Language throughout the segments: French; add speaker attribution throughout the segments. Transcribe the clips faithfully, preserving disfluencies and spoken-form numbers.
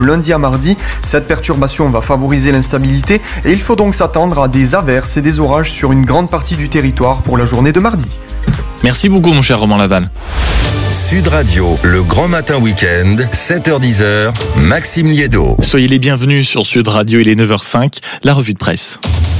Speaker 1: Lundi à mardi, cette perturbation va favoriser l'instabilité et il faut donc s'attendre à des averses et des orages sur une grande partie du territoire pour la journée de mardi.
Speaker 2: Merci beaucoup mon cher Romain Laval.
Speaker 3: Sud Radio, le grand matin week-end, sept heures dix, Maxime Liédo.
Speaker 2: Soyez les bienvenus sur Sud Radio, il est neuf heures cinq, la revue de presse.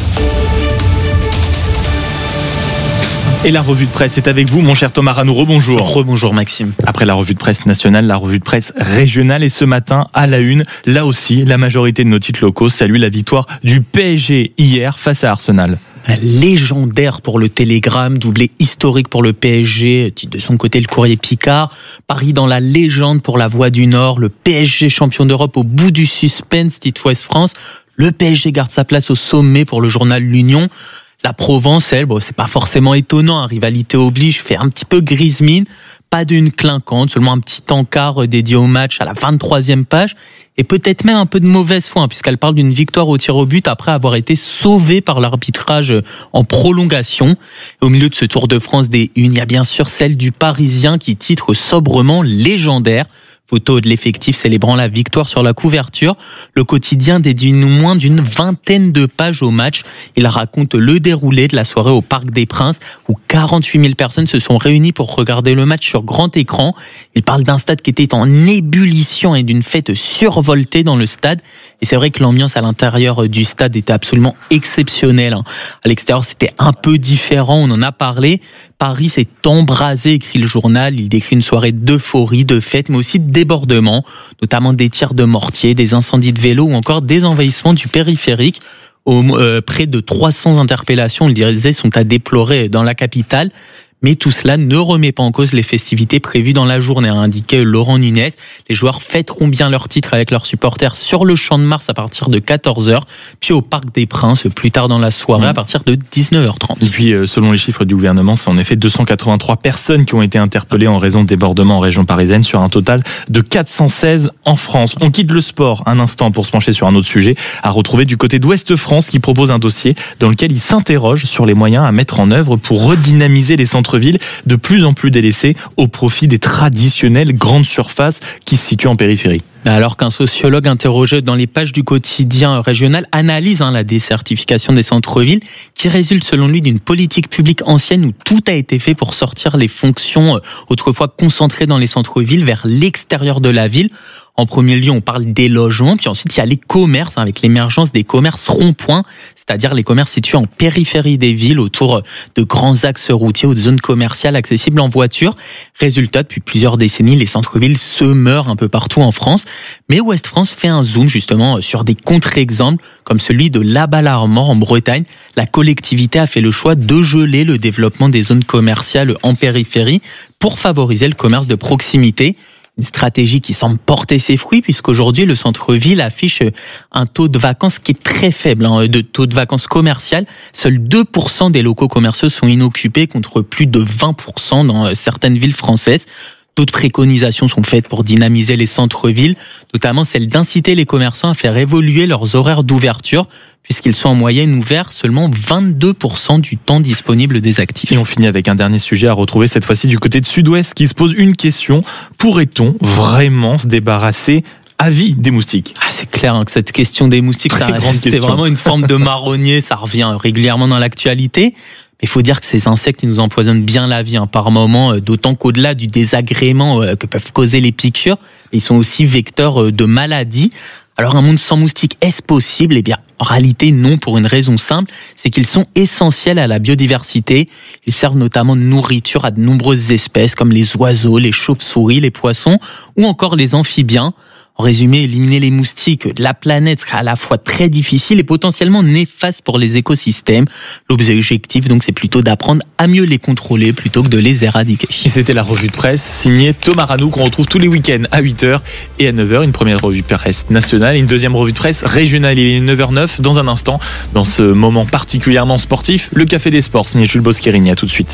Speaker 2: Et la revue de presse est avec vous, mon cher Thomas Ranouro, bonjour.
Speaker 4: Rebonjour Maxime.
Speaker 2: Après la revue de presse nationale, la revue de presse régionale et ce matin, à la une, là aussi, la majorité de nos titres locaux salue la victoire du P S G hier face à Arsenal.
Speaker 4: Légendaire pour le Télégramme, doublé historique pour le P S G, titre de son côté le Courrier Picard. Paris dans la légende pour la Voix du Nord, le P S G champion d'Europe au bout du suspense, titre Ouest France. Le P S G garde sa place au sommet pour le journal L'Union. La Provence, elle, bon, c'est pas forcément étonnant, hein, rivalité oblige, fait un petit peu grise mine, pas d'une clinquante, seulement un petit encart dédié au match à la vingt-troisième page, et peut-être même un peu de mauvaise foi, hein, puisqu'elle parle d'une victoire au tir au but après avoir été sauvée par l'arbitrage en prolongation. Et au milieu de ce Tour de France des Unes, il y a bien sûr celle du Parisien qui titre sobrement légendaire. Photo de l'effectif célébrant la victoire sur la couverture. Le quotidien dédie moins d'une vingtaine de pages au match. Il raconte le déroulé de la soirée au Parc des Princes où quarante-huit mille personnes se sont réunies pour regarder le match sur grand écran. Il parle d'un stade qui était en ébullition et d'une fête survoltée dans le stade. Et c'est vrai que l'ambiance à l'intérieur du stade était absolument exceptionnelle. À l'extérieur, c'était un peu différent, on en a parlé. Paris s'est embrasé, écrit le journal. Il décrit une soirée d'euphorie, de fête, mais aussi de débordements, notamment des tirs de mortier, des incendies de vélo ou encore des envahissements du périphérique. Au, euh, près de trois cents interpellations, il disait, sont à déplorer dans la capitale. Mais tout cela ne remet pas en cause les festivités prévues dans la journée, a indiqué Laurent Nunez. Les joueurs fêteront bien leur titre avec leurs supporters sur le Champ de Mars à partir de quatorze heures, puis au Parc des Princes plus tard dans la soirée à partir de dix-neuf heures trente.
Speaker 2: Et puis, selon les chiffres du gouvernement, c'est en effet deux cent quatre-vingt-trois personnes qui ont été interpellées en raison de débordements en région parisienne sur un total de quatre cent seize en France. On quitte le sport un instant pour se pencher sur un autre sujet à retrouver du côté d'Ouest France qui propose un dossier dans lequel il s'interroge sur les moyens à mettre en œuvre pour redynamiser les centres ville de plus en plus délaissés au profit des traditionnelles grandes surfaces qui se situent en périphérie.
Speaker 4: Alors qu'un sociologue interrogé dans les pages du quotidien régional analyse hein, la désertification des centres-villes qui résulte selon lui d'une politique publique ancienne où tout a été fait pour sortir les fonctions euh, autrefois concentrées dans les centres-villes vers l'extérieur de la ville. En premier lieu, on parle des logements, puis ensuite il y a les commerces, hein, avec l'émergence des commerces ronds-points, c'est-à-dire les commerces situés en périphérie des villes, autour de grands axes routiers ou de zones commerciales accessibles en voiture. Résultat, depuis plusieurs décennies, les centres-villes se meurent un peu partout en France. Mais Ouest France fait un zoom justement sur des contre-exemples, comme celui de La Balle-Armor en Bretagne. La collectivité a fait le choix de geler le développement des zones commerciales en périphérie pour favoriser le commerce de proximité. Une stratégie qui semble porter ses fruits puisqu'aujourd'hui le centre-ville affiche un taux de vacances qui est très faible, hein, de taux de vacances commerciales. Seuls deux pour cent des locaux commerciaux sont inoccupés contre plus de vingt pour cent dans certaines villes françaises. D'autres préconisations sont faites pour dynamiser les centres-villes, notamment celle d'inciter les commerçants à faire évoluer leurs horaires d'ouverture, puisqu'ils sont en moyenne ouverts seulement vingt-deux pour cent du temps disponible des actifs.
Speaker 2: Et on finit avec un dernier sujet à retrouver cette fois-ci du côté de Sud-Ouest qui se pose une question. Pourrait-on vraiment se débarrasser à vie des moustiques?
Speaker 4: Ah, c'est clair hein, que cette question des moustiques, ça, c'est
Speaker 2: question.
Speaker 4: Vraiment une forme de marronnier, ça revient régulièrement dans l'actualité. Il faut dire que ces insectes, ils nous empoisonnent bien la vie hein, par moment, d'autant qu'au-delà du désagrément que peuvent causer les piqûres, ils sont aussi vecteurs de maladies. Alors un monde sans moustiques, est-ce possible? Eh bien, en réalité, non, pour une raison simple, c'est qu'ils sont essentiels à la biodiversité. Ils servent notamment de nourriture à de nombreuses espèces, comme les oiseaux, les chauves-souris, les poissons, ou encore les amphibiens. En résumé, éliminer les moustiques de la planète serait à la fois très difficile et potentiellement néfaste pour les écosystèmes. L'objectif, donc, c'est plutôt d'apprendre à mieux les contrôler plutôt que de les éradiquer.
Speaker 2: Et c'était la revue de presse signée Thomas Ranoux qu'on retrouve tous les week-ends à huit heures et à neuf heures. Une première revue de presse nationale et une deuxième revue de presse régionale. Il est neuf heures zéro neuf. Dans un instant, dans ce moment particulièrement sportif, le Café des Sports signé Jules Boscherini. À tout de suite.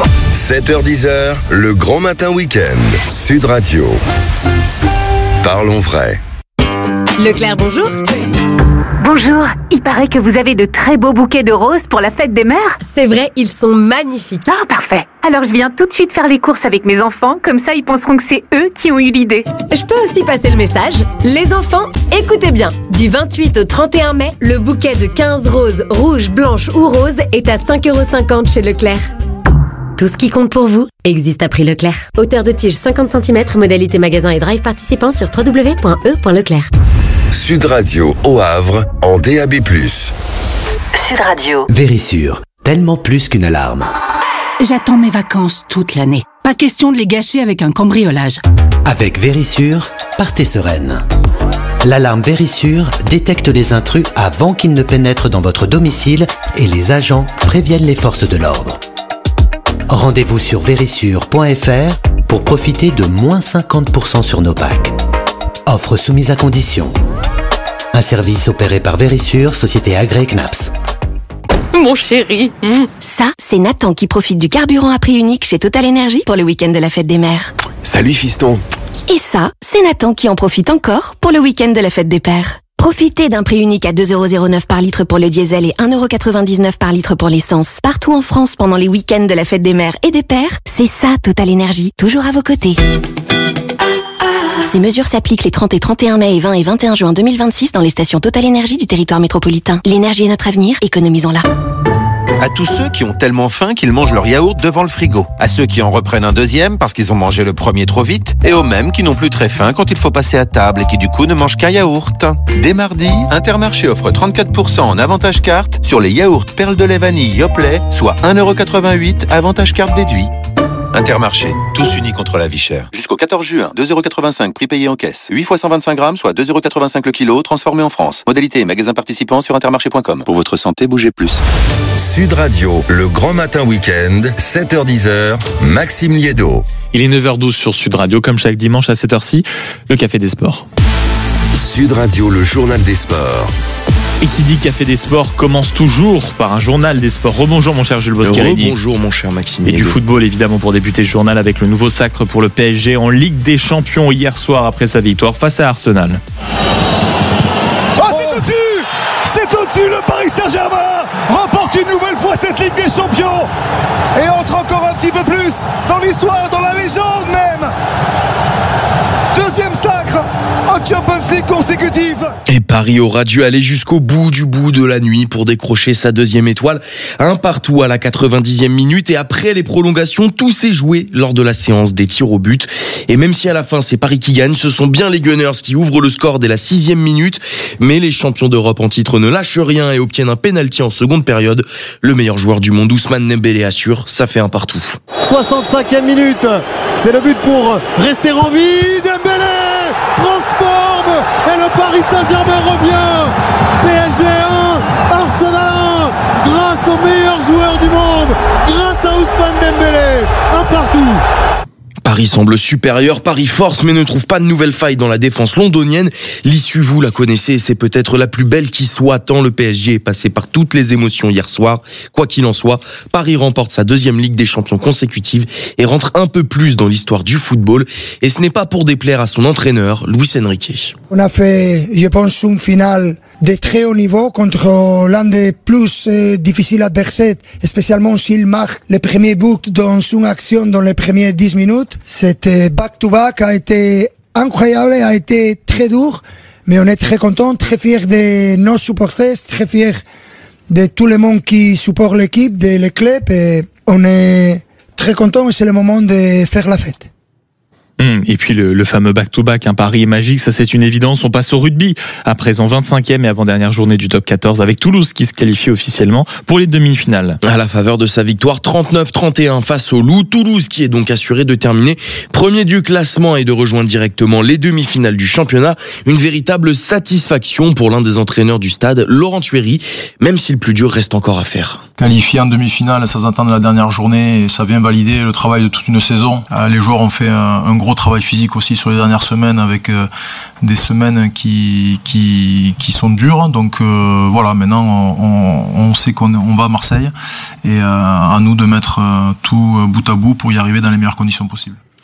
Speaker 3: sept heures dix, le grand matin week-end. Sud Radio. Parlons vrai.
Speaker 5: Leclerc, bonjour. Bonjour, il paraît que vous avez de très beaux bouquets de roses pour la fête des mères.
Speaker 6: C'est vrai, ils sont magnifiques.
Speaker 5: Ah, parfait. Alors je viens tout de suite faire les courses avec mes enfants, comme ça ils penseront que c'est eux qui ont eu l'idée.
Speaker 6: Je peux aussi passer le message. Les enfants, écoutez bien. Du vingt-huit au trente et un mai, le bouquet de quinze roses, rouges, blanches ou roses est à cinq euros cinquante chez Leclerc. Tout ce qui compte pour vous existe à prix Leclerc. Hauteur de tige cinquante centimètres, modalité magasin et drive participant sur w w w point e point leclerc.
Speaker 3: Sud Radio au Havre en D A B plus.
Speaker 7: Sud Radio.
Speaker 8: Vérissure, tellement plus qu'une alarme.
Speaker 9: J'attends mes vacances toute l'année. Pas question de les gâcher avec un cambriolage.
Speaker 8: Avec Vérissure, partez sereine. L'alarme Vérissure détecte les intrus avant qu'ils ne pénètrent dans votre domicile et les agents préviennent les forces de l'ordre. Rendez-vous sur vérissure point f r pour profiter de moins cinquante pour cent sur nos packs. Offre soumise à condition. Un service opéré par Vérissure, société agréée C N A P S.
Speaker 6: Mon chéri. Mmh.
Speaker 7: Ça, c'est Nathan qui profite du carburant à prix unique chez Total Energy pour le week-end de la fête des mères.
Speaker 10: Salut fiston.
Speaker 7: Et ça, c'est Nathan qui en profite encore pour le week-end de la fête des pères. Profitez d'un prix unique à deux euros zéro neuf par litre pour le diesel et un euro quatre-vingt-dix-neuf par litre pour l'essence. Partout en France pendant les week-ends de la fête des mères et des pères, c'est ça Total Energy, toujours à vos côtés. Ces mesures s'appliquent les trente et trente et un mai et vingt et vingt et un juin deux mille vingt-six dans les stations Total Energy du territoire métropolitain. L'énergie est notre avenir, économisons-la.
Speaker 10: À tous ceux qui ont tellement faim qu'ils mangent leur yaourt devant le frigo. À ceux qui en reprennent un deuxième parce qu'ils ont mangé le premier trop vite. Et aux mêmes qui n'ont plus très faim quand il faut passer à table et qui du coup ne mangent qu'un yaourt. Dès mardi, Intermarché offre trente-quatre pour cent en avantage carte sur les yaourts perles de lait vanille Yoplait, soit un euro quatre-vingt-huit avantage carte déduit. Intermarché, tous unis contre la vie chère. Jusqu'au quatorze juin, deux euros quatre-vingt-cinq prix payé en caisse. huit fois cent vingt-cinq grammes, soit deux euros quatre-vingt-cinq le kilo, transformé en France. Modalité et magasin participant sur intermarché point com. Pour votre santé, bougez plus.
Speaker 3: Sud Radio, le grand matin week-end, sept heures dix, Maxime Liédo.
Speaker 2: Il est neuf heures douze sur Sud Radio, comme chaque dimanche à cette heure-ci, le Café des Sports.
Speaker 3: Sud Radio, le journal des sports.
Speaker 2: Et qui dit Café des Sports commence toujours par un journal des sports. Rebonjour mon cher Jules Boscarini.
Speaker 11: Bonjour mon cher Maxime.
Speaker 2: Et du football évidemment pour débuter ce journal avec le nouveau sacre pour le P S G en Ligue des Champions hier soir après sa victoire face à Arsenal.
Speaker 12: Oh, c'est au-dessus! C'est au-dessus, le Paris Saint-Germain remporte une nouvelle fois cette Ligue des Champions et entre encore un petit peu plus dans l'histoire, dans la légende même. Deuxième sacre en Champions League consécutive.
Speaker 11: Et Paris aura dû aller jusqu'au bout du bout de la nuit pour décrocher sa deuxième étoile. Un partout à la quatre-vingt-dixième minute et après les prolongations, tout s'est joué lors de la séance des tirs au but. Et même si à la fin c'est Paris qui gagne, ce sont bien les Gunners qui ouvrent le score dès la sixième minute. Mais les champions d'Europe en titre ne lâchent rien et obtiennent un pénalty en seconde période. Le meilleur joueur du monde, Ousmane Dembélé, assure, ça fait un partout.
Speaker 12: soixante-cinquième minute, c'est le but pour rester en vie. Dembélé transforme et le Paris Saint-Germain revient. P S G un, Arsenal un, grâce au meilleur joueur du monde, grâce à Ousmane Dembélé, un partout.
Speaker 11: Paris semble supérieur, Paris force mais ne trouve pas de nouvelles failles dans la défense londonienne. L'issue, vous la connaissez et c'est peut-être la plus belle qui soit, tant le P S G est passé par toutes les émotions hier soir. Quoi qu'il en soit, Paris remporte sa deuxième Ligue des Champions consécutive et rentre un peu plus dans l'histoire du football. Et ce n'est pas pour déplaire à son entraîneur, Luis Enrique.
Speaker 13: On a fait, je pense, une finale de très haut niveau contre l'un des plus euh, difficiles adversaires, spécialement s'il marque le premier but dans une action dans les premières dix minutes. C'était back-to-back, a été incroyable, a été très dur, mais on est très content, très fiers de nos supporters, très fiers de tout le monde qui supporte l'équipe, de le club, et on est très content et c'est le moment de faire la fête.
Speaker 2: Et puis le, le fameux back-to-back, un pari magique, ça c'est une évidence. On passe au rugby, à présent vingt-cinquième et avant-dernière journée du top quatorze, avec Toulouse qui se qualifie officiellement pour les demi-finales.
Speaker 11: À la faveur de sa victoire trente-neuf trente et un face au Loup, Toulouse qui est donc assuré de terminer premier du classement et de rejoindre directement les demi-finales du championnat. Une véritable satisfaction pour l'un des entraîneurs du stade, Laurent Thuéry, même si le plus dur reste encore à faire.
Speaker 14: Qualifié en demi-finale, ça s'entend de la dernière journée et ça vient valider le travail de toute une saison. Les joueurs ont fait un, un gros travail physique aussi sur les dernières semaines avec euh, des semaines qui qui qui sont dures. Donc euh, voilà, maintenant on, on sait qu'on on va à Marseille et euh, à nous de mettre euh, tout bout à bout pour y arriver dans les meilleures conditions possibles.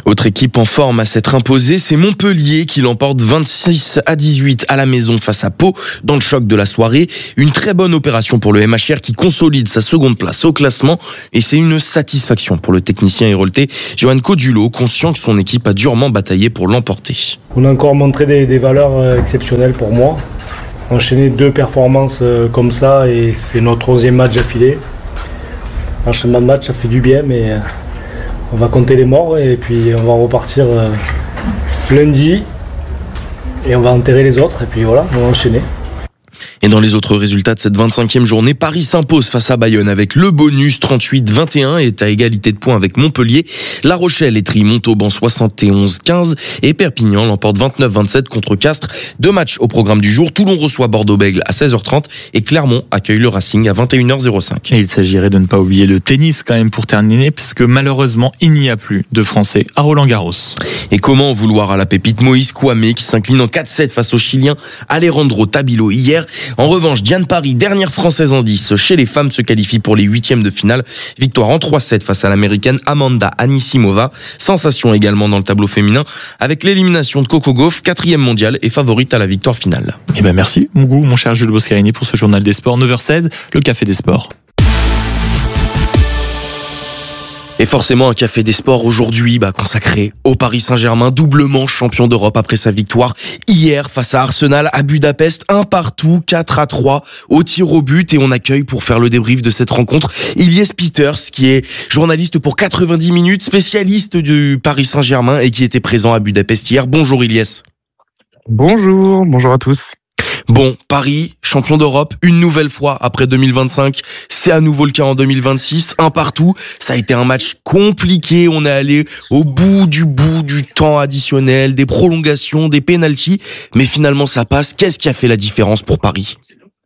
Speaker 11: Autre équipe en forme à s'être imposée, c'est Montpellier qui l'emporte vingt-six à dix-huit à la maison face à Pau dans le choc de la soirée. Une très bonne opération pour le M H R qui consolide sa seconde place au classement et c'est une satisfaction pour le technicien héroltais Johan Codulot, conscient que son équipe a durement bataillé pour l'emporter.
Speaker 15: On a encore montré des, des valeurs exceptionnelles pour moi. Enchaîner deux performances comme ça et c'est notre onzième match d'affilée. Enchaînement de match, ça fait du bien, mais on va compter les morts et puis on va repartir lundi et on va enterrer les autres et puis voilà, on va enchaîner.
Speaker 11: Et dans les autres résultats de cette vingt-cinquième journée, Paris s'impose face à Bayonne avec le bonus trente-huit vingt et un et est à égalité de points avec Montpellier. La Rochelle étrie Montauban soixante et onze quinze et Perpignan l'emporte vingt-neuf vingt-sept contre Castres. Deux matchs au programme du jour. Toulon reçoit Bordeaux-Bègles à seize heures trente et Clermont accueille le Racing à vingt et une heures cinq.
Speaker 2: Et il s'agirait de ne pas oublier le tennis quand même pour terminer, puisque malheureusement il n'y a plus de Français à Roland-Garros.
Speaker 11: Et comment vouloir à la pépite Moïse Kouamé qui s'incline en quatre sept face au Chilien Alejandro Tabilo hier. En revanche, Diane Paris, dernière française en dix chez les femmes, se qualifie pour les huitièmes de finale. Victoire en trois sept face à l'américaine Amanda Anisimova. Sensation également dans le tableau féminin avec l'élimination de Coco Gauff, quatrième mondiale et favorite à la victoire finale.
Speaker 2: Eh ben merci mon goût, mon cher Jules Boscarini pour ce journal des sports. neuf heures seize, le Café des Sports.
Speaker 11: Et forcément un café des sports aujourd'hui bah, consacré au Paris Saint-Germain, doublement champion d'Europe après sa victoire hier face à Arsenal à Budapest, un partout, quatre à trois au tir au but. Et on accueille pour faire le débrief de cette rencontre Ilyes Peters qui est journaliste pour quatre-vingt-dix minutes, spécialiste du Paris Saint-Germain et qui était présent à Budapest hier. Bonjour Ilyes.
Speaker 16: Bonjour, bonjour à tous.
Speaker 11: Bon, Paris, champion d'Europe, une nouvelle fois après deux mille vingt-cinq, c'est à nouveau le cas en deux mille vingt-six, un partout, ça a été un match compliqué, on est allé au bout du bout du temps additionnel, des prolongations, des pénaltys, mais finalement ça passe. Qu'est-ce qui a fait la différence pour Paris ?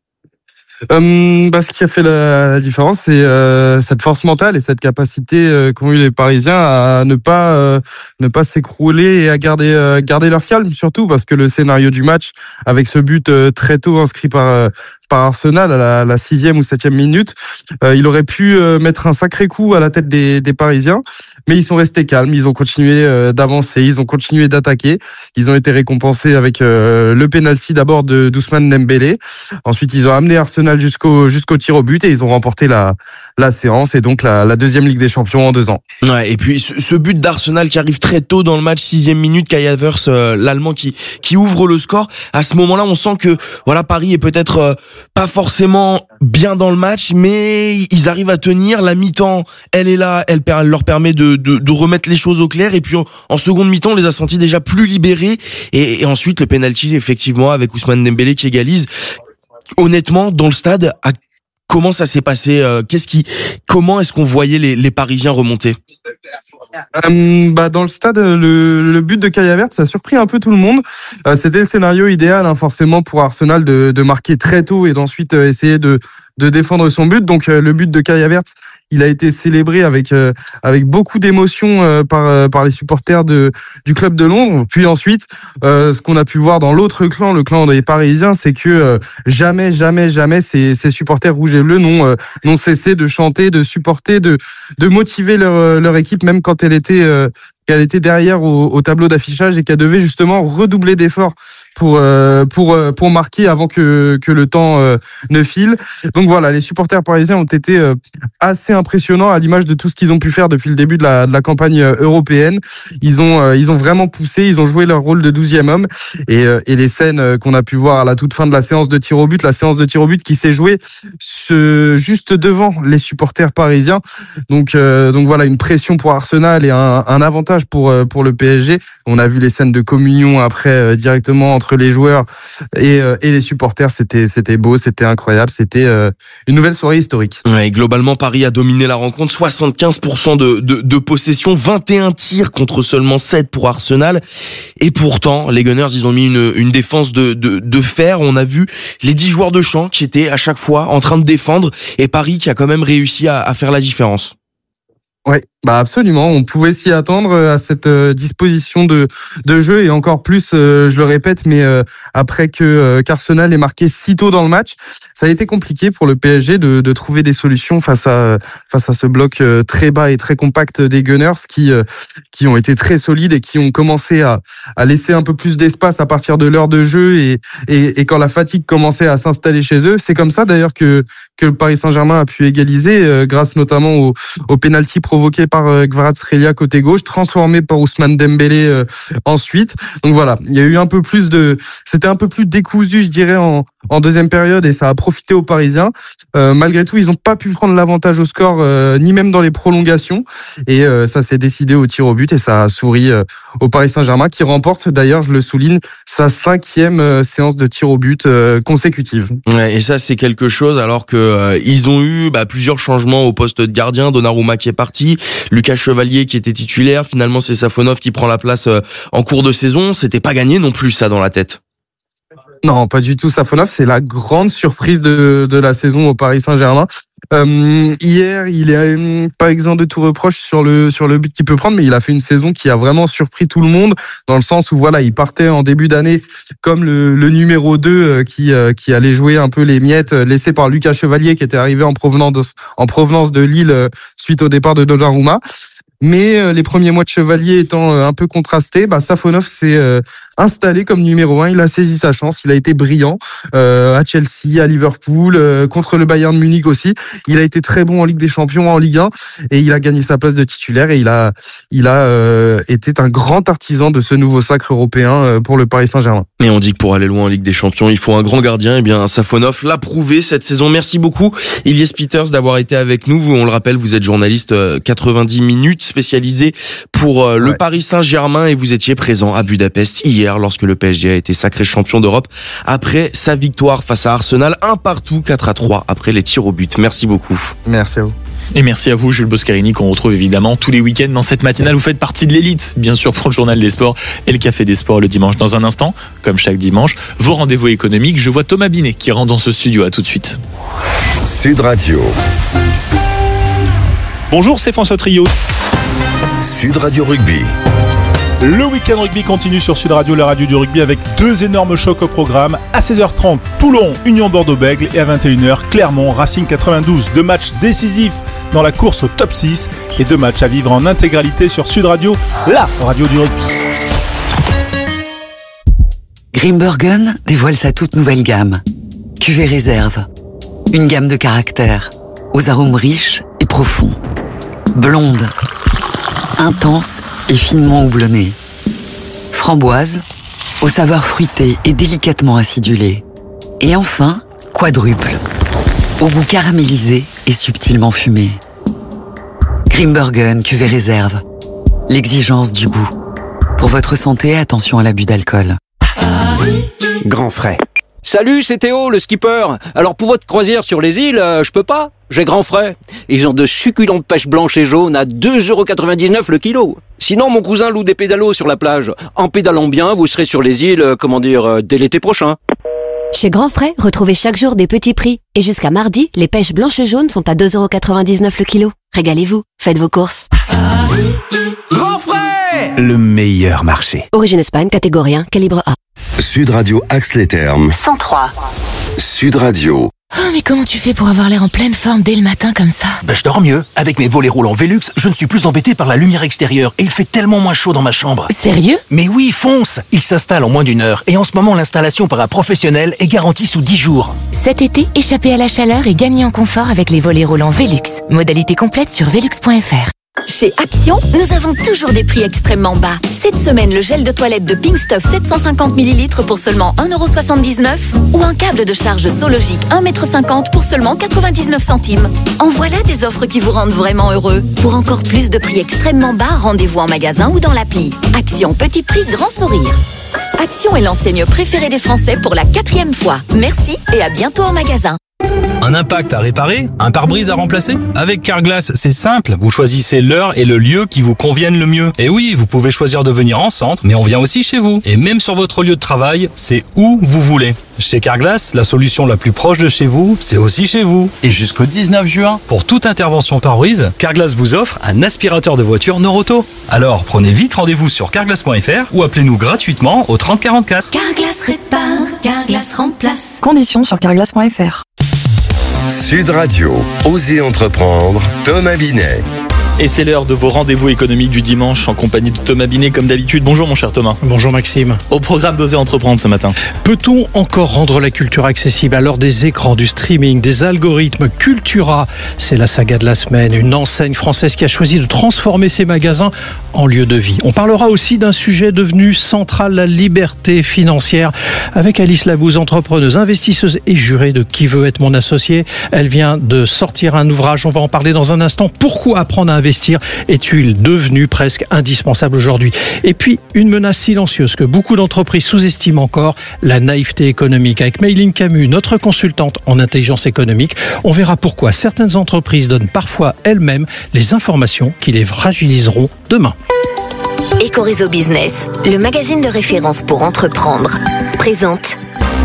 Speaker 16: Euh, bah, ce qui a fait la, la différence, c'est euh, cette force mentale et cette capacité euh, qu'ont eu les Parisiens à ne pas euh, ne pas s'écrouler et à garder euh, garder leur calme, surtout parce que le scénario du match, avec ce but euh, très tôt inscrit par euh, par Arsenal à la, la sixième ou septième minute, euh, il aurait pu euh, mettre un sacré coup à la tête des, des Parisiens, mais ils sont restés calmes, ils ont continué euh, d'avancer, ils ont continué d'attaquer, ils ont été récompensés avec euh, le penalty d'abord de d'Ousmane Dembélé, ensuite ils ont amené Arsenal jusqu'au jusqu'au tir au but et ils ont remporté la la séance et donc la, la deuxième Ligue des Champions en deux ans.
Speaker 11: Ouais, et puis ce, ce but d'Arsenal qui arrive très tôt dans le match, sixième minute, Kai Havertz, euh, l'Allemand qui qui ouvre le score. À ce moment-là, on sent que voilà Paris est peut-être euh, pas forcément bien dans le match, mais ils arrivent à tenir. La mi-temps, elle est là, elle, elle leur permet de, de, de remettre les choses au clair. Et puis en, en seconde mi-temps, on les a sentis déjà plus libérés. Et, et ensuite, le penalty, effectivement, avec Ousmane Dembélé qui égalise. Honnêtement, dans le stade, à, comment ça s'est passé euh, Qu'est-ce qui, comment est-ce qu'on voyait les, les Parisiens remonter?
Speaker 16: Euh, bah dans le stade, le, le but de Kai Havertz, ça a surpris un peu tout le monde. Euh, c'était le scénario idéal, hein, forcément, pour Arsenal de, de marquer très tôt et d'ensuite euh, essayer de, de défendre son but. Donc euh, le but de Kai Havertz, il a été célébré avec euh, avec beaucoup d'émotion euh, par euh, par les supporters de du club de Londres. Puis ensuite, euh, ce qu'on a pu voir dans l'autre clan, le clan des Parisiens, c'est que euh, jamais, jamais, jamais ces, ces supporters rouges et bleus n'ont euh, n'ont cessé de chanter, de supporter, de de motiver leur leur équipe, même quand elle était euh, qu'elle était derrière au, au tableau d'affichage et qu'elle devait justement redoubler d'efforts pour euh, pour euh, pour marquer avant que que le temps euh, ne file. Donc voilà, les supporters parisiens ont été euh, assez impressionnants à l'image de tout ce qu'ils ont pu faire depuis le début de la de la campagne européenne. Ils ont euh, ils ont vraiment poussé, ils ont joué leur rôle de douzième homme et euh, et les scènes qu'on a pu voir à la toute fin de la séance de tir au but, la séance de tir au but qui s'est jouée ce, juste devant les supporters parisiens. Donc euh, donc voilà, une pression pour Arsenal et un un avantage pour pour le P S G. On a vu les scènes de communion après euh, directement entre les joueurs et, euh, et les supporters. C'était c'était beau, c'était incroyable, c'était euh, une nouvelle soirée historique.
Speaker 11: Ouais, globalement, Paris a dominé la rencontre, soixante-quinze pour cent de, de, de possession, vingt et un tirs contre seulement sept pour Arsenal. Et pourtant, les Gunners, ils ont mis une, une défense de, de, de fer. On a vu les dix joueurs de champ qui étaient à chaque fois en train de défendre et Paris qui a quand même réussi à, à faire la différence.
Speaker 16: Oui, bah absolument. On pouvait s'y attendre à cette euh, disposition de de jeu et encore plus, euh, je le répète, mais euh, après que euh, qu'Arsenal ait marqué si tôt dans le match, ça a été compliqué pour le P S G de de trouver des solutions face à face à ce bloc euh, très bas et très compact des Gunners qui euh, qui ont été très solides et qui ont commencé à à laisser un peu plus d'espace à partir de l'heure de jeu et et, et quand la fatigue commençait à s'installer chez eux. C'est comme ça d'ailleurs que que le Paris Saint-Germain a pu égaliser euh, grâce notamment au au penalty provoqué par euh, Kvaratskhelia côté gauche, transformé par Ousmane Dembélé euh, ensuite. Donc voilà, il y a eu un peu plus de, c'était un peu plus décousu, je dirais, en, en deuxième période et ça a profité aux Parisiens. Euh, malgré tout, ils n'ont pas pu prendre l'avantage au score, euh, ni même dans les prolongations. Et euh, ça s'est décidé au tir au but et ça a souri euh, au Paris Saint-Germain qui remporte, d'ailleurs, je le souligne, sa cinquième euh, séance de tir au but euh, consécutive.
Speaker 11: Ouais, et ça, c'est quelque chose alors que euh, ils ont eu bah, plusieurs changements au poste de gardien. Donnarumma qui est parti, Lucas Chevalier qui était titulaire. Finalement, c'est Safonov qui prend la place euh, en cours de saison. C'était pas gagné non plus, ça, dans la tête.
Speaker 16: Non, pas du tout. Safonov, c'est la grande surprise de, de la saison au Paris Saint-Germain. Euh, hier, il est euh, pas exempt de tout reproche sur le sur le but qu'il peut prendre, mais il a fait une saison qui a vraiment surpris tout le monde dans le sens où voilà, il partait en début d'année comme le, le numéro deux euh, qui euh, qui allait jouer un peu les miettes euh, laissées par Lucas Chevalier qui était arrivé en provenance de, en provenance de Lille euh, suite au départ de Donnarumma. Mais euh, les premiers mois de Chevalier étant euh, un peu contrastés, bah, Safonov s'est euh, installé comme numéro un. Il a saisi sa chance. Il a été brillant euh, à Chelsea, à Liverpool, euh, contre le Bayern de Munich aussi. Il a été très bon en Ligue des Champions, en Ligue un, et il a gagné sa place de titulaire. Et il a, il a euh, été un grand artisan de ce nouveau sacre européen euh, pour le Paris Saint-Germain.
Speaker 11: Et on dit que pour aller loin en Ligue des Champions, il faut un grand gardien. Eh bien, Safonov l'a prouvé cette saison. Merci beaucoup, Ilyes Peters, d'avoir été avec nous. Vous, on le rappelle, vous êtes journaliste euh, quatre-vingt-dix minutes spécialisé pour euh, le ouais. Paris Saint-Germain et vous étiez présent à Budapest hier lorsque le P S G a été sacré champion d'Europe après sa victoire face à Arsenal, un partout, quatre à trois après les tirs au but. Merci beaucoup.
Speaker 16: Merci à vous.
Speaker 2: Et merci à vous, Jules Boscarini, qu'on retrouve évidemment tous les week-ends dans cette matinale. Vous faites partie de l'élite, bien sûr, pour le Journal des Sports et le Café des Sports le dimanche. Dans un instant, comme chaque dimanche, vos rendez-vous économiques. Je vois Thomas Binet qui rentre dans ce studio. À tout de suite.
Speaker 3: Sud Radio.
Speaker 17: Bonjour, c'est François Trio.
Speaker 3: Sud Radio Rugby.
Speaker 17: Le week-end rugby continue sur Sud Radio, la radio du rugby, avec deux énormes chocs au programme. À seize heures trente, Toulon, Union Bordeaux-Bègles, et à vingt et une heures, Clermont, Racing quatre-vingt-douze. Deux matchs décisifs dans la course au top six et deux matchs à vivre en intégralité sur Sud Radio, la radio du rugby.
Speaker 18: Grimbergen dévoile sa toute nouvelle gamme. Cuvée réserve. Une gamme de caractères, aux arômes riches et profonds. Blonde, intense et finement houblonnée. Framboise, aux saveurs fruitées et délicatement acidulées. Et enfin, quadruple, au goût caramélisé et subtilement fumé. Grimbergen cuvée réserve. L'exigence du goût. Pour votre santé, attention à l'abus d'alcool.
Speaker 19: Grand frais. Salut, c'est Théo, le skipper. Alors pour votre croisière sur les îles, euh, je peux pas. J'ai grand frais. Ils ont de succulentes pêches blanches et jaunes à deux euros quatre-vingt-dix-neuf le kilo. Sinon, mon cousin loue des pédalos sur la plage. En pédalant bien, vous serez sur les îles, euh, comment dire, euh, dès l'été prochain.
Speaker 6: Chez Grand Frais, retrouvez chaque jour des petits prix. Et jusqu'à mardi, les pêches blanches et jaunes sont à deux euros quatre-vingt-dix-neuf le kilo. Régalez-vous, faites vos courses.
Speaker 19: Grand Frais,
Speaker 18: le meilleur marché.
Speaker 6: Origine Espagne, catégorie un, calibre A.
Speaker 3: Sud Radio axe les Thermes.
Speaker 6: cent trois.
Speaker 3: Sud Radio.
Speaker 20: Oh, mais comment tu fais pour avoir l'air en pleine forme dès le matin comme ça?
Speaker 21: Ben, je dors mieux. Avec mes volets roulants Velux, je ne suis plus embêté par la lumière extérieure et il fait tellement moins chaud dans ma chambre.
Speaker 20: Sérieux?
Speaker 21: Mais oui, fonce! Il s'installe en moins d'une heure et en ce moment, l'installation par un professionnel est garantie sous dix jours.
Speaker 20: Cet été, échappez à la chaleur et gagnez en confort avec les volets roulants Velux. Modalité complète sur velux point f r.
Speaker 22: Chez Action, nous avons toujours des prix extrêmement bas. Cette semaine, le gel de toilette de Pink Stuff sept cent cinquante millilitres pour seulement un euro soixante-dix-neuf ou un câble de charge Sologic un mètre cinquante pour seulement quatre-vingt-dix-neuf centimes. En voilà des offres qui vous rendent vraiment heureux. Pour encore plus de prix extrêmement bas, rendez-vous en magasin ou dans l'appli. Action, petit prix, grand sourire. Action est l'enseigne préférée des Français pour la quatrième fois. Merci et à bientôt en magasin.
Speaker 1: Un impact à réparer? Un pare-brise à remplacer? Avec Carglass, c'est simple. Vous choisissez l'heure et le lieu qui vous conviennent le mieux. Et oui, vous pouvez choisir de venir en centre, mais on vient aussi chez vous. Et même sur votre lieu de travail, c'est où vous voulez. Chez Carglass, la solution la plus proche de chez vous, c'est aussi chez vous. Et jusqu'au dix-neuf juin, pour toute intervention pare-brise, Carglass vous offre un aspirateur de voiture Noroto. Alors, prenez vite rendez-vous sur carglass point f r ou appelez-nous gratuitement au trente quarante-quatre.
Speaker 22: Carglass répare, Carglass remplace.
Speaker 4: Conditions sur carglass point f r.
Speaker 3: Sud Radio, Osez entreprendre, Thomas Binet.
Speaker 2: Et c'est l'heure de vos rendez-vous économiques du dimanche en compagnie de Thomas Binet comme d'habitude. Bonjour mon cher Thomas.
Speaker 23: Bonjour Maxime.
Speaker 2: Au programme d'Oser entreprendre ce matin.
Speaker 23: Peut-on encore rendre la culture accessible à l'heure des écrans, du streaming, des algorithmes? Cultura, c'est la saga de la semaine, une enseigne française qui a choisi de transformer ses magasins en lieu de vie. On parlera aussi d'un sujet devenu central, la liberté financière, avec Alice Labouze, entrepreneuse, investisseuse et jurée de Qui veut être mon associé. Elle vient de sortir un ouvrage, on va en parler dans un instant. Pourquoi apprendre à investir est-il devenu presque indispensable aujourd'hui? Et puis, une menace silencieuse que beaucoup d'entreprises sous-estiment encore, la naïveté économique. Avec Mayline Camus, notre consultante en intelligence économique, on verra pourquoi certaines entreprises donnent parfois elles-mêmes les informations qui les fragiliseront demain.
Speaker 22: Ecoréseau Business, le magazine de référence pour entreprendre, présente